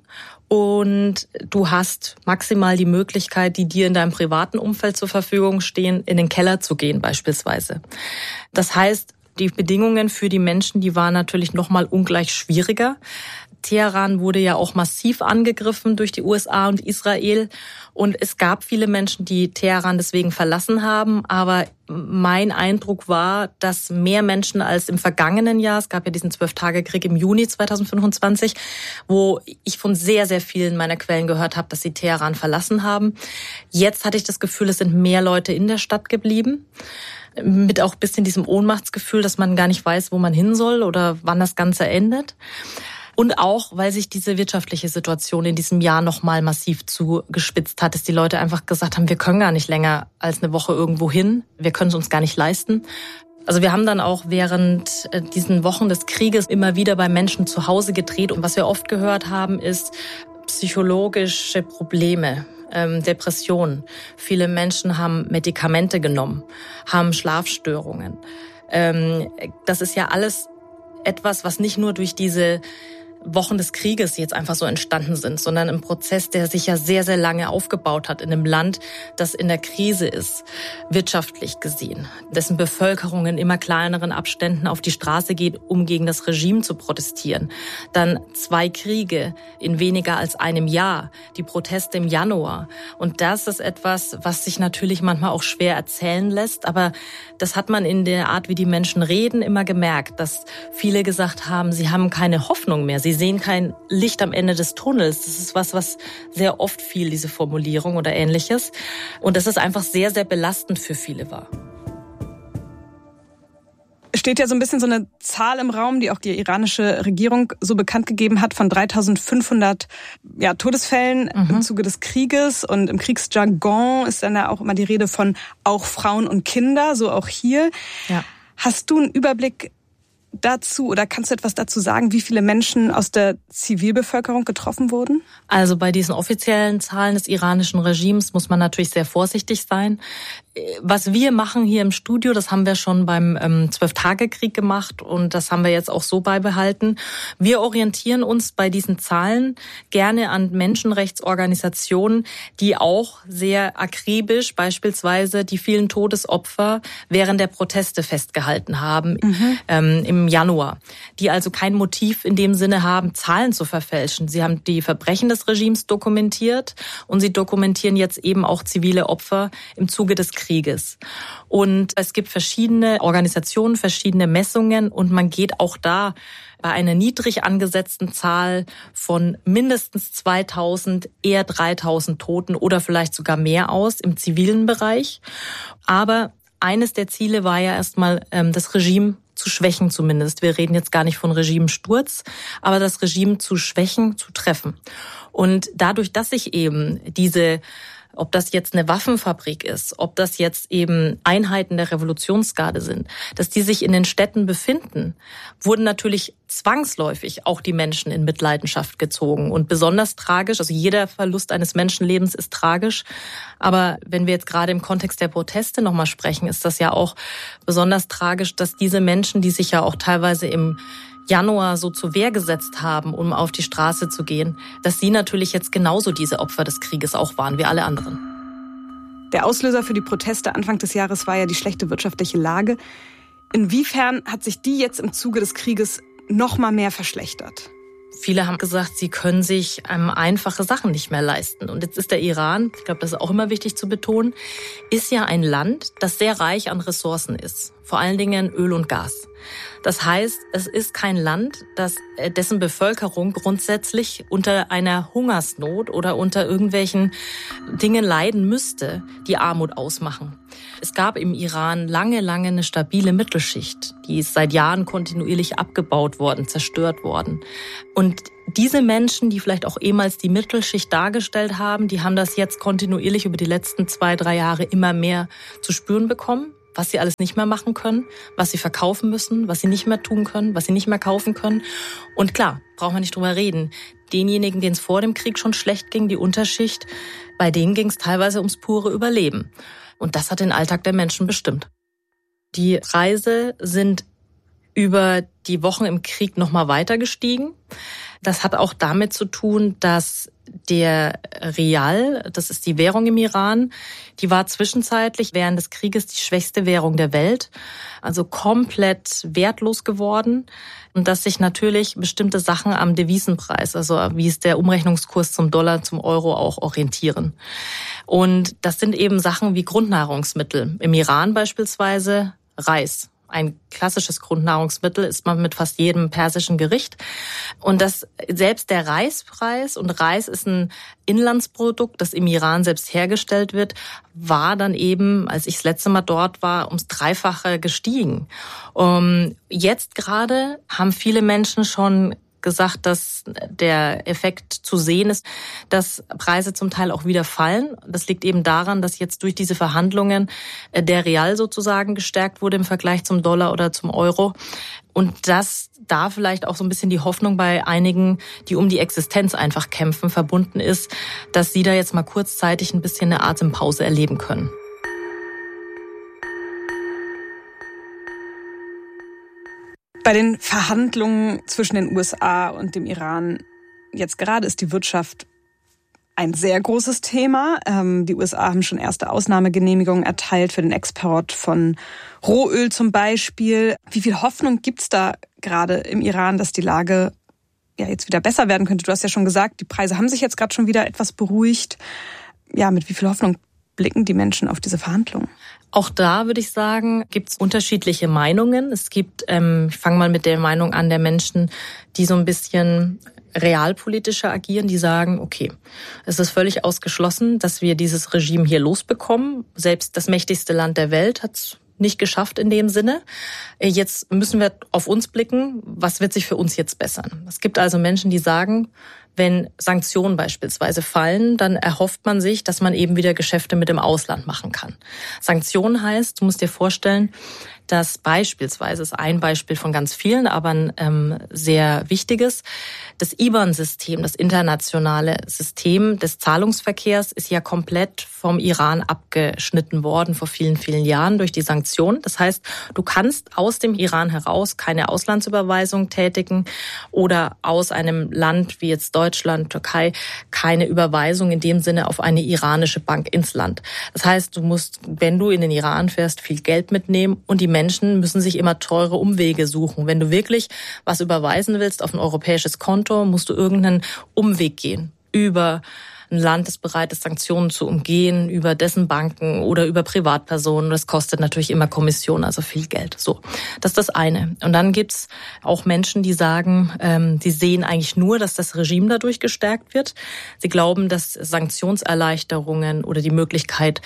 und du hast maximal die Möglichkeit, die dir in deinem privaten Umfeld zur Verfügung stehen, in den Keller zu gehen beispielsweise. Das heißt, die Bedingungen für die Menschen, die waren natürlich noch mal ungleich schwieriger. Teheran wurde ja auch massiv angegriffen durch die U S A und Israel. Und es gab viele Menschen, die Teheran deswegen verlassen haben. Aber mein Eindruck war, dass mehr Menschen als im vergangenen Jahr, es gab ja diesen Zwölf-Tage-Krieg im Juni zweitausendfünfundzwanzig, wo ich von sehr, sehr vielen meiner Quellen gehört habe, dass sie Teheran verlassen haben. Jetzt hatte ich das Gefühl, es sind mehr Leute in der Stadt geblieben. Mit auch ein bisschen diesem Ohnmachtsgefühl, dass man gar nicht weiß, wo man hin soll oder wann das Ganze endet. Und auch, weil sich diese wirtschaftliche Situation in diesem Jahr nochmal massiv zugespitzt hat, dass die Leute einfach gesagt haben, wir können gar nicht länger als eine Woche irgendwo hin. Wir können es uns gar nicht leisten. Also wir haben dann auch während diesen Wochen des Krieges immer wieder bei Menschen zu Hause gedreht. Und was wir oft gehört haben, ist psychologische Probleme. Ähm, Depressionen. Viele Menschen haben Medikamente genommen, haben Schlafstörungen. Ähm, das ist ja alles etwas, was nicht nur durch diese Wochen des Krieges jetzt einfach so entstanden sind, sondern ein Prozess, der sich ja sehr, sehr lange aufgebaut hat in einem Land, das in der Krise ist, wirtschaftlich gesehen, dessen Bevölkerung in immer kleineren Abständen auf die Straße geht, um gegen das Regime zu protestieren. Dann zwei Kriege in weniger als einem Jahr, die Proteste im Januar. Und das ist etwas, was sich natürlich manchmal auch schwer erzählen lässt, aber das hat man in der Art, wie die Menschen reden, immer gemerkt, dass viele gesagt haben, sie haben keine Hoffnung mehr, sie sehen kein Licht am Ende des Tunnels. Das ist was, was sehr oft fiel, diese Formulierung oder Ähnliches. Und das ist einfach sehr, sehr belastend für viele war. Es steht ja so ein bisschen so eine Zahl im Raum, die auch die iranische Regierung so bekannt gegeben hat, von dreitausendfünfhundert ja, Todesfällen mhm. im Zuge des Krieges. Und im Kriegsjargon ist dann ja auch immer die Rede von auch Frauen und Kinder, so auch hier. Ja. Hast du einen Überblick dazu oder kannst du etwas dazu sagen, wie viele Menschen aus der Zivilbevölkerung getroffen wurden? Also bei diesen offiziellen Zahlen des iranischen Regimes muss man natürlich sehr vorsichtig sein. Was wir machen hier im Studio, das haben wir schon beim ähm, Zwölf-Tage-Krieg gemacht und das haben wir jetzt auch so beibehalten. Wir orientieren uns bei diesen Zahlen gerne an Menschenrechtsorganisationen, die auch sehr akribisch beispielsweise die vielen Todesopfer während der Proteste festgehalten haben mhm. ähm, im Januar, die also kein Motiv in dem Sinne haben, Zahlen zu verfälschen. Sie haben die Verbrechen des Regimes dokumentiert und sie dokumentieren jetzt eben auch zivile Opfer im Zuge des Krieges. Krieges. Und es gibt verschiedene Organisationen, verschiedene Messungen und man geht auch da bei einer niedrig angesetzten Zahl von mindestens zweitausend, eher dreitausend Toten oder vielleicht sogar mehr aus im zivilen Bereich. Aber eines der Ziele war ja erstmal, das Regime zu schwächen zumindest. Wir reden jetzt gar nicht von Regimesturz, aber das Regime zu schwächen, zu treffen. Und dadurch, dass sich eben diese, ob das jetzt eine Waffenfabrik ist, ob das jetzt eben Einheiten der Revolutionsgarde sind, dass die sich in den Städten befinden, wurden natürlich zwangsläufig auch die Menschen in Mitleidenschaft gezogen. Und besonders tragisch, also jeder Verlust eines Menschenlebens ist tragisch, aber wenn wir jetzt gerade im Kontext der Proteste nochmal sprechen, ist das ja auch besonders tragisch, dass diese Menschen, die sich ja auch teilweise im Januar so zur Wehr gesetzt haben, um auf die Straße zu gehen, dass sie natürlich jetzt genauso diese Opfer des Krieges auch waren wie alle anderen. Der Auslöser für die Proteste Anfang des Jahres war ja die schlechte wirtschaftliche Lage. Inwiefern hat sich die jetzt im Zuge des Krieges noch mal mehr verschlechtert? Viele haben gesagt, sie können sich ähm, einfache Sachen nicht mehr leisten. Und jetzt ist der Iran, ich glaube, das ist auch immer wichtig zu betonen, ist ja ein Land, das sehr reich an Ressourcen ist. Vor allen Dingen Öl und Gas. Das heißt, es ist kein Land, das, dessen Bevölkerung grundsätzlich unter einer Hungersnot oder unter irgendwelchen Dingen leiden müsste, die Armut ausmachen. Es gab im Iran lange, lange eine stabile Mittelschicht. Die ist seit Jahren kontinuierlich abgebaut worden, zerstört worden. Und diese Menschen, die vielleicht auch ehemals die Mittelschicht dargestellt haben, die haben das jetzt kontinuierlich über die letzten zwei, drei Jahre immer mehr zu spüren bekommen. Was sie alles nicht mehr machen können, was sie verkaufen müssen, was sie nicht mehr tun können, was sie nicht mehr kaufen können. Und klar, brauchen wir nicht drüber reden. Denjenigen, denen es vor dem Krieg schon schlecht ging, die Unterschicht, bei denen ging es teilweise ums pure Überleben. Und das hat den Alltag der Menschen bestimmt. Die Preise sind über die Wochen im Krieg noch mal weiter gestiegen. Das hat auch damit zu tun, dass der Rial, das ist die Währung im Iran, die war zwischenzeitlich während des Krieges die schwächste Währung der Welt, also komplett wertlos geworden. Und dass sich natürlich bestimmte Sachen am Devisenpreis, also wie ist der Umrechnungskurs zum Dollar, zum Euro auch orientieren. Und das sind eben Sachen wie Grundnahrungsmittel. Im Iran beispielsweise Reis. Ein klassisches Grundnahrungsmittel isst man mit fast jedem persischen Gericht. Und das, selbst der Reispreis, und Reis ist ein Inlandsprodukt, das im Iran selbst hergestellt wird, war dann eben, als ich das letzte Mal dort war, ums Dreifache gestiegen. Um, jetzt gerade haben viele Menschen schon gesagt, dass der Effekt zu sehen ist, dass Preise zum Teil auch wieder fallen. Das liegt eben daran, dass jetzt durch diese Verhandlungen der Rial sozusagen gestärkt wurde im Vergleich zum Dollar oder zum Euro. Und dass da vielleicht auch so ein bisschen die Hoffnung bei einigen, die um die Existenz einfach kämpfen, verbunden ist, dass sie da jetzt mal kurzzeitig ein bisschen eine Atempause erleben können. Bei den Verhandlungen zwischen den U S A und dem Iran jetzt gerade ist die Wirtschaft ein sehr großes Thema. Die U S A haben schon erste Ausnahmegenehmigungen erteilt für den Export von Rohöl zum Beispiel. Wie viel Hoffnung gibt's da gerade im Iran, dass die Lage ja jetzt wieder besser werden könnte? Du hast ja schon gesagt, die Preise haben sich jetzt gerade schon wieder etwas beruhigt. Ja, mit wie viel Hoffnung blicken die Menschen auf diese Verhandlungen? Auch da würde ich sagen, gibt es unterschiedliche Meinungen. Es gibt, ähm, ich fange mal mit der Meinung an der Menschen, die so ein bisschen realpolitischer agieren, die sagen, okay, es ist völlig ausgeschlossen, dass wir dieses Regime hier losbekommen. Selbst das mächtigste Land der Welt hat es nicht geschafft in dem Sinne. Jetzt müssen wir auf uns blicken, was wird sich für uns jetzt bessern? Es gibt also Menschen, die sagen, wenn Sanktionen beispielsweise fallen, dann erhofft man sich, dass man eben wieder Geschäfte mit dem Ausland machen kann. Sanktionen heißt, du musst dir vorstellen, dass beispielsweise, ist ein Beispiel von ganz vielen, aber ein ähm, sehr wichtiges, das I B A N-System, das internationale System des Zahlungsverkehrs, ist ja komplett vom Iran abgeschnitten worden vor vielen, vielen Jahren durch die Sanktionen. Das heißt, du kannst aus dem Iran heraus keine Auslandsüberweisung tätigen oder aus einem Land wie jetzt Deutschland, Türkei, keine Überweisung in dem Sinne auf eine iranische Bank ins Land. Das heißt, du musst, wenn du in den Iran fährst, viel Geld mitnehmen und die Menschen müssen sich immer teure Umwege suchen. Wenn du wirklich was überweisen willst auf ein europäisches Konto, musst du irgendeinen Umweg gehen. Über ein Land, das bereit ist, Sanktionen zu umgehen, über dessen Banken oder über Privatpersonen. Das kostet natürlich immer Kommission, also viel Geld. So, das ist das eine. Und dann gibt's auch Menschen, die sagen, ähm, sie sehen eigentlich nur, dass das Regime dadurch gestärkt wird. Sie glauben, dass Sanktionserleichterungen oder die Möglichkeit,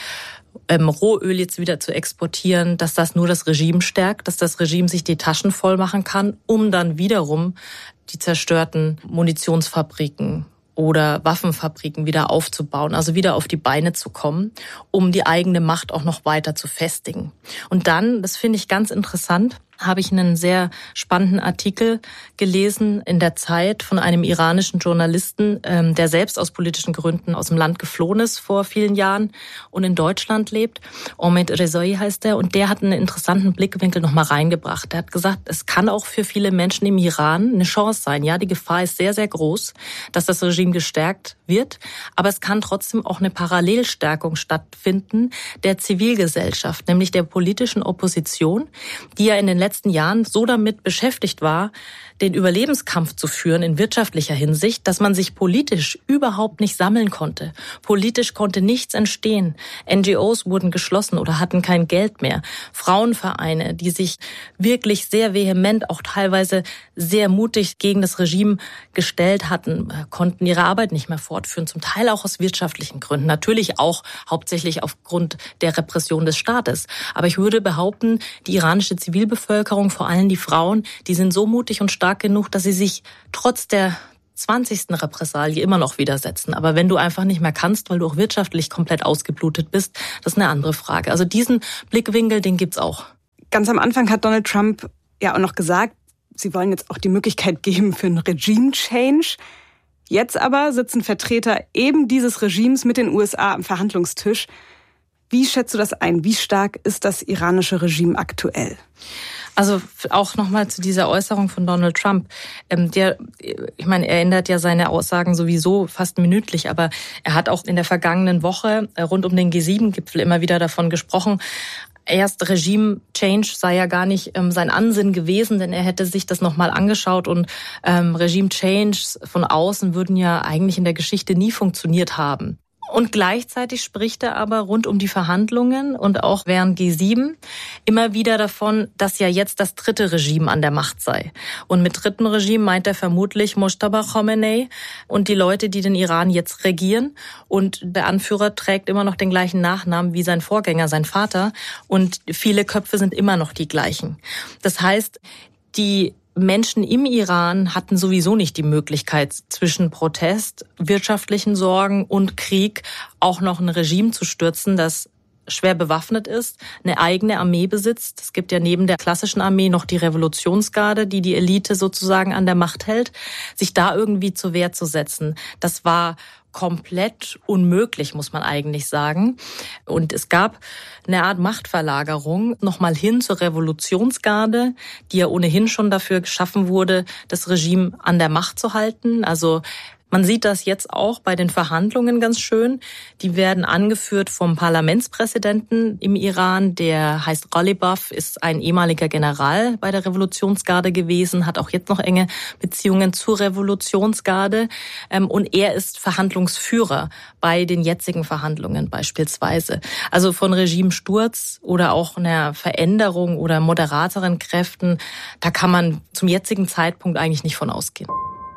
ähm, Rohöl jetzt wieder zu exportieren, dass das nur das Regime stärkt, dass das Regime sich die Taschen voll machen kann, um dann wiederum die zerstörten Munitionsfabriken oder Waffenfabriken wieder aufzubauen, also wieder auf die Beine zu kommen, um die eigene Macht auch noch weiter zu festigen. Und dann, das finde ich ganz interessant, habe ich einen sehr spannenden Artikel gelesen in der Zeit von einem iranischen Journalisten, der selbst aus politischen Gründen aus dem Land geflohen ist vor vielen Jahren und in Deutschland lebt. Omid Rezai heißt er, und der hat einen interessanten Blickwinkel nochmal reingebracht. Er hat gesagt, es kann auch für viele Menschen im Iran eine Chance sein. Ja, die Gefahr ist sehr, sehr groß, dass das Regime gestärkt wird, aber es kann trotzdem auch eine Parallelstärkung stattfinden der Zivilgesellschaft, nämlich der politischen Opposition, die ja in den letzten letzten Jahren so damit beschäftigt war, den Überlebenskampf zu führen in wirtschaftlicher Hinsicht, dass man sich politisch überhaupt nicht sammeln konnte. Politisch konnte nichts entstehen. N G Os wurden geschlossen oder hatten kein Geld mehr. Frauenvereine, die sich wirklich sehr vehement, auch teilweise sehr mutig gegen das Regime gestellt hatten, konnten ihre Arbeit nicht mehr fortführen, zum Teil auch aus wirtschaftlichen Gründen, natürlich auch hauptsächlich aufgrund der Repression des Staates. Aber ich würde behaupten, die iranische Zivilbevölkerung, vor allem die Frauen, die sind so mutig und stark genug, dass sie sich trotz der zwanzigsten Repressalie immer noch widersetzen. Aber wenn du einfach nicht mehr kannst, weil du auch wirtschaftlich komplett ausgeblutet bist, das ist eine andere Frage. Also diesen Blickwinkel, den gibt's auch. Ganz am Anfang hat Donald Trump ja auch noch gesagt, sie wollen jetzt auch die Möglichkeit geben für einen Regime-Change. Jetzt aber sitzen Vertreter eben dieses Regimes mit den U S A am Verhandlungstisch. Wie schätzt du das ein? Wie stark ist das iranische Regime aktuell? Also auch nochmal zu dieser Äußerung von Donald Trump. Der, ich meine, er ändert ja seine Aussagen sowieso fast minütlich, aber er hat auch in der vergangenen Woche rund um den G sieben Gipfel immer wieder davon gesprochen. Erst Regime Change sei ja gar nicht ähm, sein Ansinnen gewesen, denn er hätte sich das nochmal angeschaut und ähm, Regime Change von außen würden ja eigentlich in der Geschichte nie funktioniert haben. Und gleichzeitig spricht er aber rund um die Verhandlungen und auch während G sieben immer wieder davon, dass ja jetzt das dritte Regime an der Macht sei. Und mit dritten Regime meint er vermutlich Mojtaba Khomeini und die Leute, die den Iran jetzt regieren. Und der Anführer trägt immer noch den gleichen Nachnamen wie sein Vorgänger, sein Vater. Und viele Köpfe sind immer noch die gleichen. Das heißt, die Menschen im Iran hatten sowieso nicht die Möglichkeit, zwischen Protest, wirtschaftlichen Sorgen und Krieg auch noch ein Regime zu stürzen, das schwer bewaffnet ist, eine eigene Armee besitzt. Es gibt ja neben der klassischen Armee noch die Revolutionsgarde, die die Elite sozusagen an der Macht hält. Sich da irgendwie zur Wehr zu setzen, das war komplett unmöglich, muss man eigentlich sagen. Und es gab eine Art Machtverlagerung nochmal hin zur Revolutionsgarde, die ja ohnehin schon dafür geschaffen wurde, das Regime an der Macht zu halten. Also man sieht das jetzt auch bei den Verhandlungen ganz schön. Die werden angeführt vom Parlamentspräsidenten im Iran. Der heißt Ghalibaf, ist ein ehemaliger General bei der Revolutionsgarde gewesen, hat auch jetzt noch enge Beziehungen zur Revolutionsgarde. Und er ist Verhandlungsführer bei den jetzigen Verhandlungen beispielsweise. Also von Regimesturz oder auch einer Veränderung oder moderateren Kräften, da kann man zum jetzigen Zeitpunkt eigentlich nicht von ausgehen.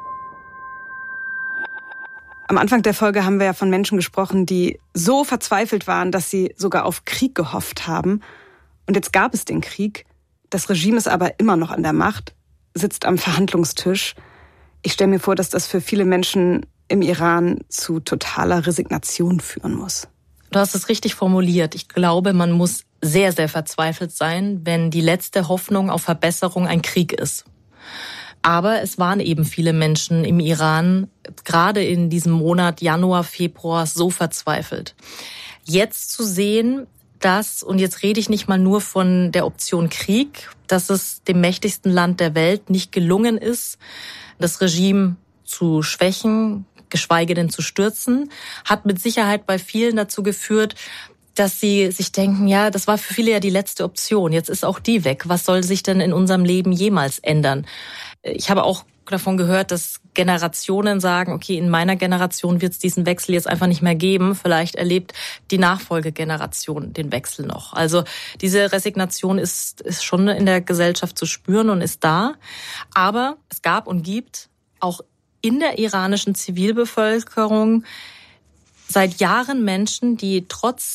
Am Anfang der Folge haben wir ja von Menschen gesprochen, die so verzweifelt waren, dass sie sogar auf Krieg gehofft haben. Und jetzt gab es den Krieg. Das Regime ist aber immer noch an der Macht, sitzt am Verhandlungstisch. Ich stelle mir vor, dass das für viele Menschen im Iran zu totaler Resignation führen muss. Du hast es richtig formuliert. Ich glaube, man muss sehr, sehr verzweifelt sein, wenn die letzte Hoffnung auf Verbesserung ein Krieg ist. Aber es waren eben viele Menschen im Iran, gerade in diesem Monat Januar, Februar, so verzweifelt. Jetzt zu sehen, dass, und jetzt rede ich nicht mal nur von der Option Krieg, dass es dem mächtigsten Land der Welt nicht gelungen ist, das Regime zu schwächen, geschweige denn zu stürzen, hat mit Sicherheit bei vielen dazu geführt, dass sie sich denken, ja, das war für viele ja die letzte Option. Jetzt ist auch die weg. Was soll sich denn in unserem Leben jemals ändern? Ich habe auch davon gehört, dass Generationen sagen, okay, in meiner Generation wird es diesen Wechsel jetzt einfach nicht mehr geben. Vielleicht erlebt die Nachfolgegeneration den Wechsel noch. Also diese Resignation ist, ist schon in der Gesellschaft zu spüren und ist da. Aber es gab und gibt auch in der iranischen Zivilbevölkerung seit Jahren Menschen, die trotz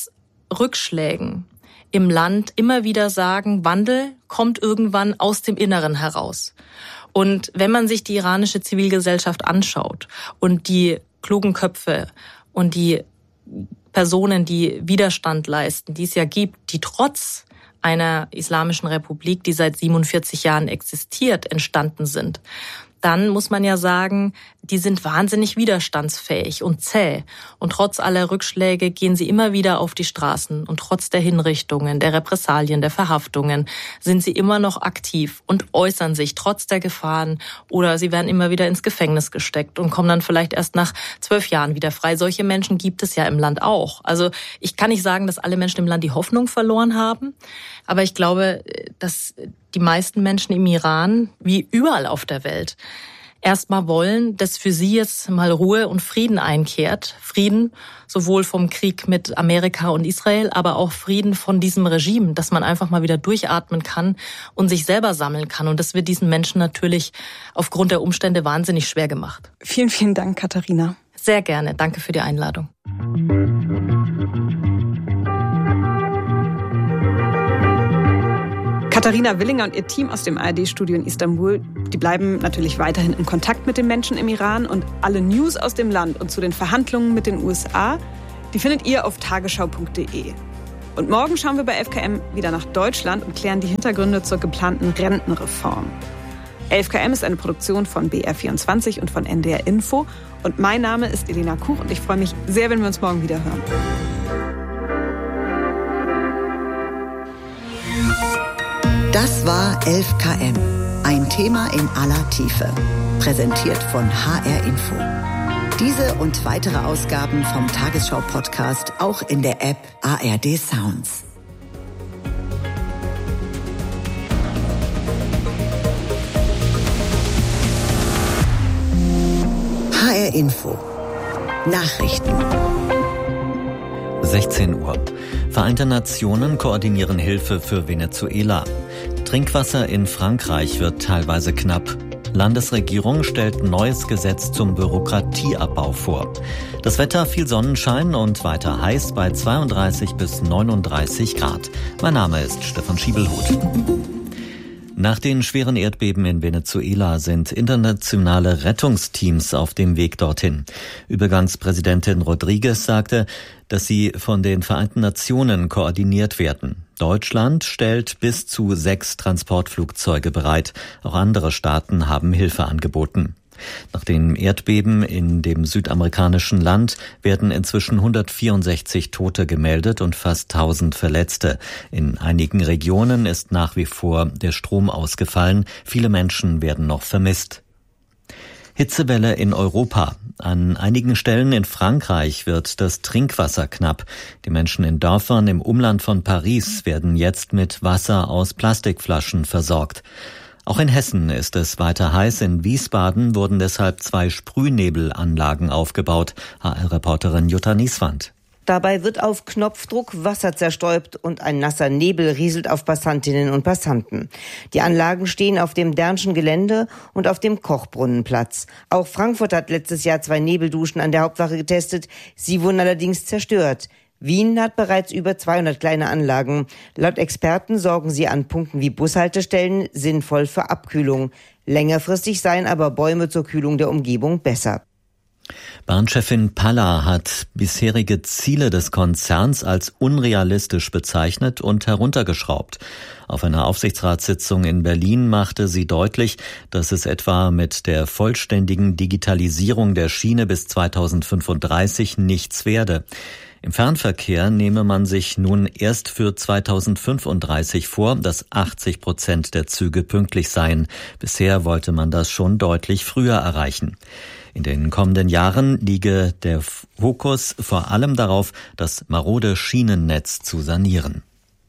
Rückschlägen im Land immer wieder sagen, Wandel kommt irgendwann aus dem Inneren heraus. Und wenn man sich die iranische Zivilgesellschaft anschaut und die klugen Köpfe und die Personen, die Widerstand leisten, die es ja gibt, die trotz einer islamischen Republik, die seit siebenundvierzig Jahren existiert, entstanden sind, dann muss man ja sagen, die sind wahnsinnig widerstandsfähig und zäh. Und trotz aller Rückschläge gehen sie immer wieder auf die Straßen. Und trotz der Hinrichtungen, der Repressalien, der Verhaftungen sind sie immer noch aktiv und äußern sich trotz der Gefahren. Oder sie werden immer wieder ins Gefängnis gesteckt und kommen dann vielleicht erst nach zwölf Jahren wieder frei. Solche Menschen gibt es ja im Land auch. Also ich kann nicht sagen, dass alle Menschen im Land die Hoffnung verloren haben. Aber ich glaube, dass die meisten Menschen im Iran, wie überall auf der Welt, erstmal wollen, dass für sie jetzt mal Ruhe und Frieden einkehrt. Frieden sowohl vom Krieg mit Amerika und Israel, aber auch Frieden von diesem Regime, dass man einfach mal wieder durchatmen kann und sich selber sammeln kann. Und das wird diesen Menschen natürlich aufgrund der Umstände wahnsinnig schwer gemacht. Vielen, vielen Dank, Katharina. Sehr gerne. Danke für die Einladung. Katharina Willinger und ihr Team aus dem A R D-Studio in Istanbul, die bleiben natürlich weiterhin in Kontakt mit den Menschen im Iran und alle News aus dem Land und zu den Verhandlungen mit den U S A, die findet ihr auf tagesschau punkt de. Und morgen schauen wir bei elf K M wieder nach Deutschland und klären die Hintergründe zur geplanten Rentenreform. elf K M ist eine Produktion von B R vierundzwanzig und von N D R Info und mein Name ist Elena Kuch und ich freue mich sehr, wenn wir uns morgen wieder hören. Das war elf K M, ein Thema in aller Tiefe. Präsentiert von H R Info. Diese und weitere Ausgaben vom Tagesschau-Podcast auch in der App A R D Sounds. H R Info. Nachrichten. sechzehn Uhr. Vereinte Nationen koordinieren Hilfe für Venezuela. Trinkwasser in Frankreich wird teilweise knapp. Landesregierung stellt neues Gesetz zum Bürokratieabbau vor. Das Wetter, viel Sonnenschein und weiter heiß bei zweiunddreißig bis neununddreißig Grad. Mein Name ist Stefan Schiebelhut. Nach den schweren Erdbeben in Venezuela sind internationale Rettungsteams auf dem Weg dorthin. Übergangspräsidentin Rodriguez sagte, dass sie von den Vereinten Nationen koordiniert werden. Deutschland stellt bis zu sechs Transportflugzeuge bereit. Auch andere Staaten haben Hilfe angeboten. Nach dem Erdbeben in dem südamerikanischen Land werden inzwischen hundertvierundsechzig Tote gemeldet und fast tausend Verletzte. In einigen Regionen ist nach wie vor der Strom ausgefallen. Viele Menschen werden noch vermisst. Hitzewelle in Europa. An einigen Stellen in Frankreich wird das Trinkwasser knapp. Die Menschen in Dörfern im Umland von Paris werden jetzt mit Wasser aus Plastikflaschen versorgt. Auch in Hessen ist es weiter heiß. In Wiesbaden wurden deshalb zwei Sprühnebelanlagen aufgebaut. H R-Reporterin Jutta Nieswand. Dabei wird auf Knopfdruck Wasser zerstäubt und ein nasser Nebel rieselt auf Passantinnen und Passanten. Die Anlagen stehen auf dem Dernschen Gelände und auf dem Kochbrunnenplatz. Auch Frankfurt hat letztes Jahr zwei Nebelduschen an der Hauptwache getestet. Sie wurden allerdings zerstört. Wien hat bereits über zweihundert kleine Anlagen. Laut Experten sorgen sie an Punkten wie Bushaltestellen sinnvoll für Abkühlung. Längerfristig seien aber Bäume zur Kühlung der Umgebung besser. Bahnchefin Palla hat bisherige Ziele des Konzerns als unrealistisch bezeichnet und heruntergeschraubt. Auf einer Aufsichtsratssitzung in Berlin machte sie deutlich, dass es etwa mit der vollständigen Digitalisierung der Schiene bis zweitausendfünfunddreißig nichts werde. Im Fernverkehr nehme man sich nun erst für zweitausendfünfunddreißig vor, dass achtzig Prozent der Züge pünktlich seien. Bisher wollte man das schon deutlich früher erreichen. In den kommenden Jahren liege der Fokus vor allem darauf, das marode Schienennetz zu sanieren.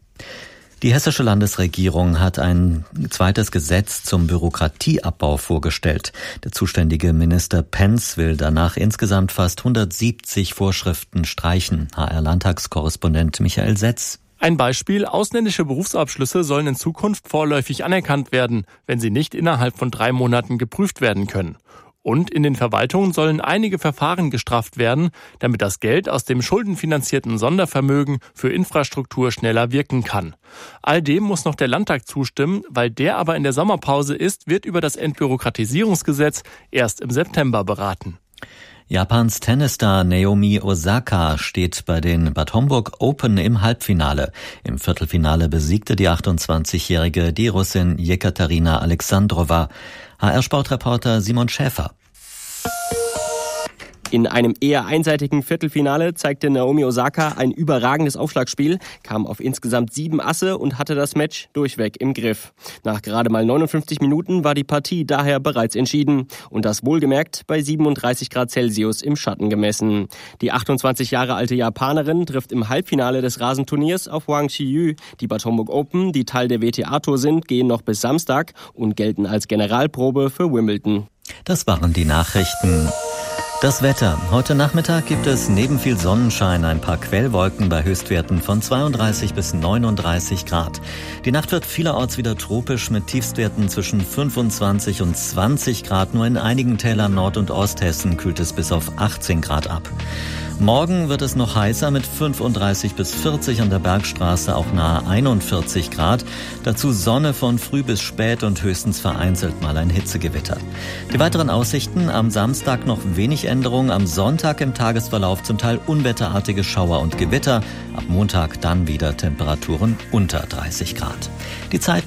Die hessische Landesregierung hat ein zweites Gesetz zum Bürokratieabbau vorgestellt. Der zuständige Minister Pentz will danach insgesamt fast hundertsiebzig Vorschriften streichen. H R-Landtagskorrespondent Michael Setz. Ein Beispiel: Ausländische Berufsabschlüsse sollen in Zukunft vorläufig anerkannt werden, wenn sie nicht innerhalb von drei Monaten geprüft werden können. Und in den Verwaltungen sollen einige Verfahren gestrafft werden, damit das Geld aus dem schuldenfinanzierten Sondervermögen für Infrastruktur schneller wirken kann. All dem muss noch der Landtag zustimmen, weil der aber in der Sommerpause ist, wird über das Entbürokratisierungsgesetz erst im September beraten. Japans Tennisstar Naomi Osaka steht bei den Bad Homburg Open im Halbfinale. Im Viertelfinale besiegte die achtundzwanzigjährige die Russin Jekaterina Alexandrova. H R-Sportreporter Simon Schäfer. In einem eher einseitigen Viertelfinale zeigte Naomi Osaka ein überragendes Aufschlagspiel, kam auf insgesamt sieben Asse und hatte das Match durchweg im Griff. Nach gerade mal neunundfünfzig Minuten war die Partie daher bereits entschieden und das wohlgemerkt bei siebenunddreißig Grad Celsius im Schatten gemessen. Die achtundzwanzig Jahre alte Japanerin trifft im Halbfinale des Rasenturniers auf Wang Qiyu. Die Bad Homburg Open, die Teil der W T A-Tour sind, gehen noch bis Samstag und gelten als Generalprobe für Wimbledon. Das waren die Nachrichten. Das Wetter. Heute Nachmittag gibt es neben viel Sonnenschein ein paar Quellwolken bei Höchstwerten von zweiunddreißig bis neununddreißig Grad. Die Nacht wird vielerorts wieder tropisch mit Tiefstwerten zwischen fünfundzwanzig und zwanzig Grad. Nur in einigen Tälern Nord- und Osthessen kühlt es bis auf achtzehn Grad ab. Morgen wird es noch heißer mit fünfunddreißig bis vierzig, an der Bergstraße auch nahe einundvierzig Grad. Dazu Sonne von früh bis spät und höchstens vereinzelt mal ein Hitzegewitter. Die weiteren Aussichten: am Samstag noch wenig Änderungen, am Sonntag im Tagesverlauf zum Teil unwetterartige Schauer und Gewitter. Ab Montag dann wieder Temperaturen unter dreißig Grad. Die Zeit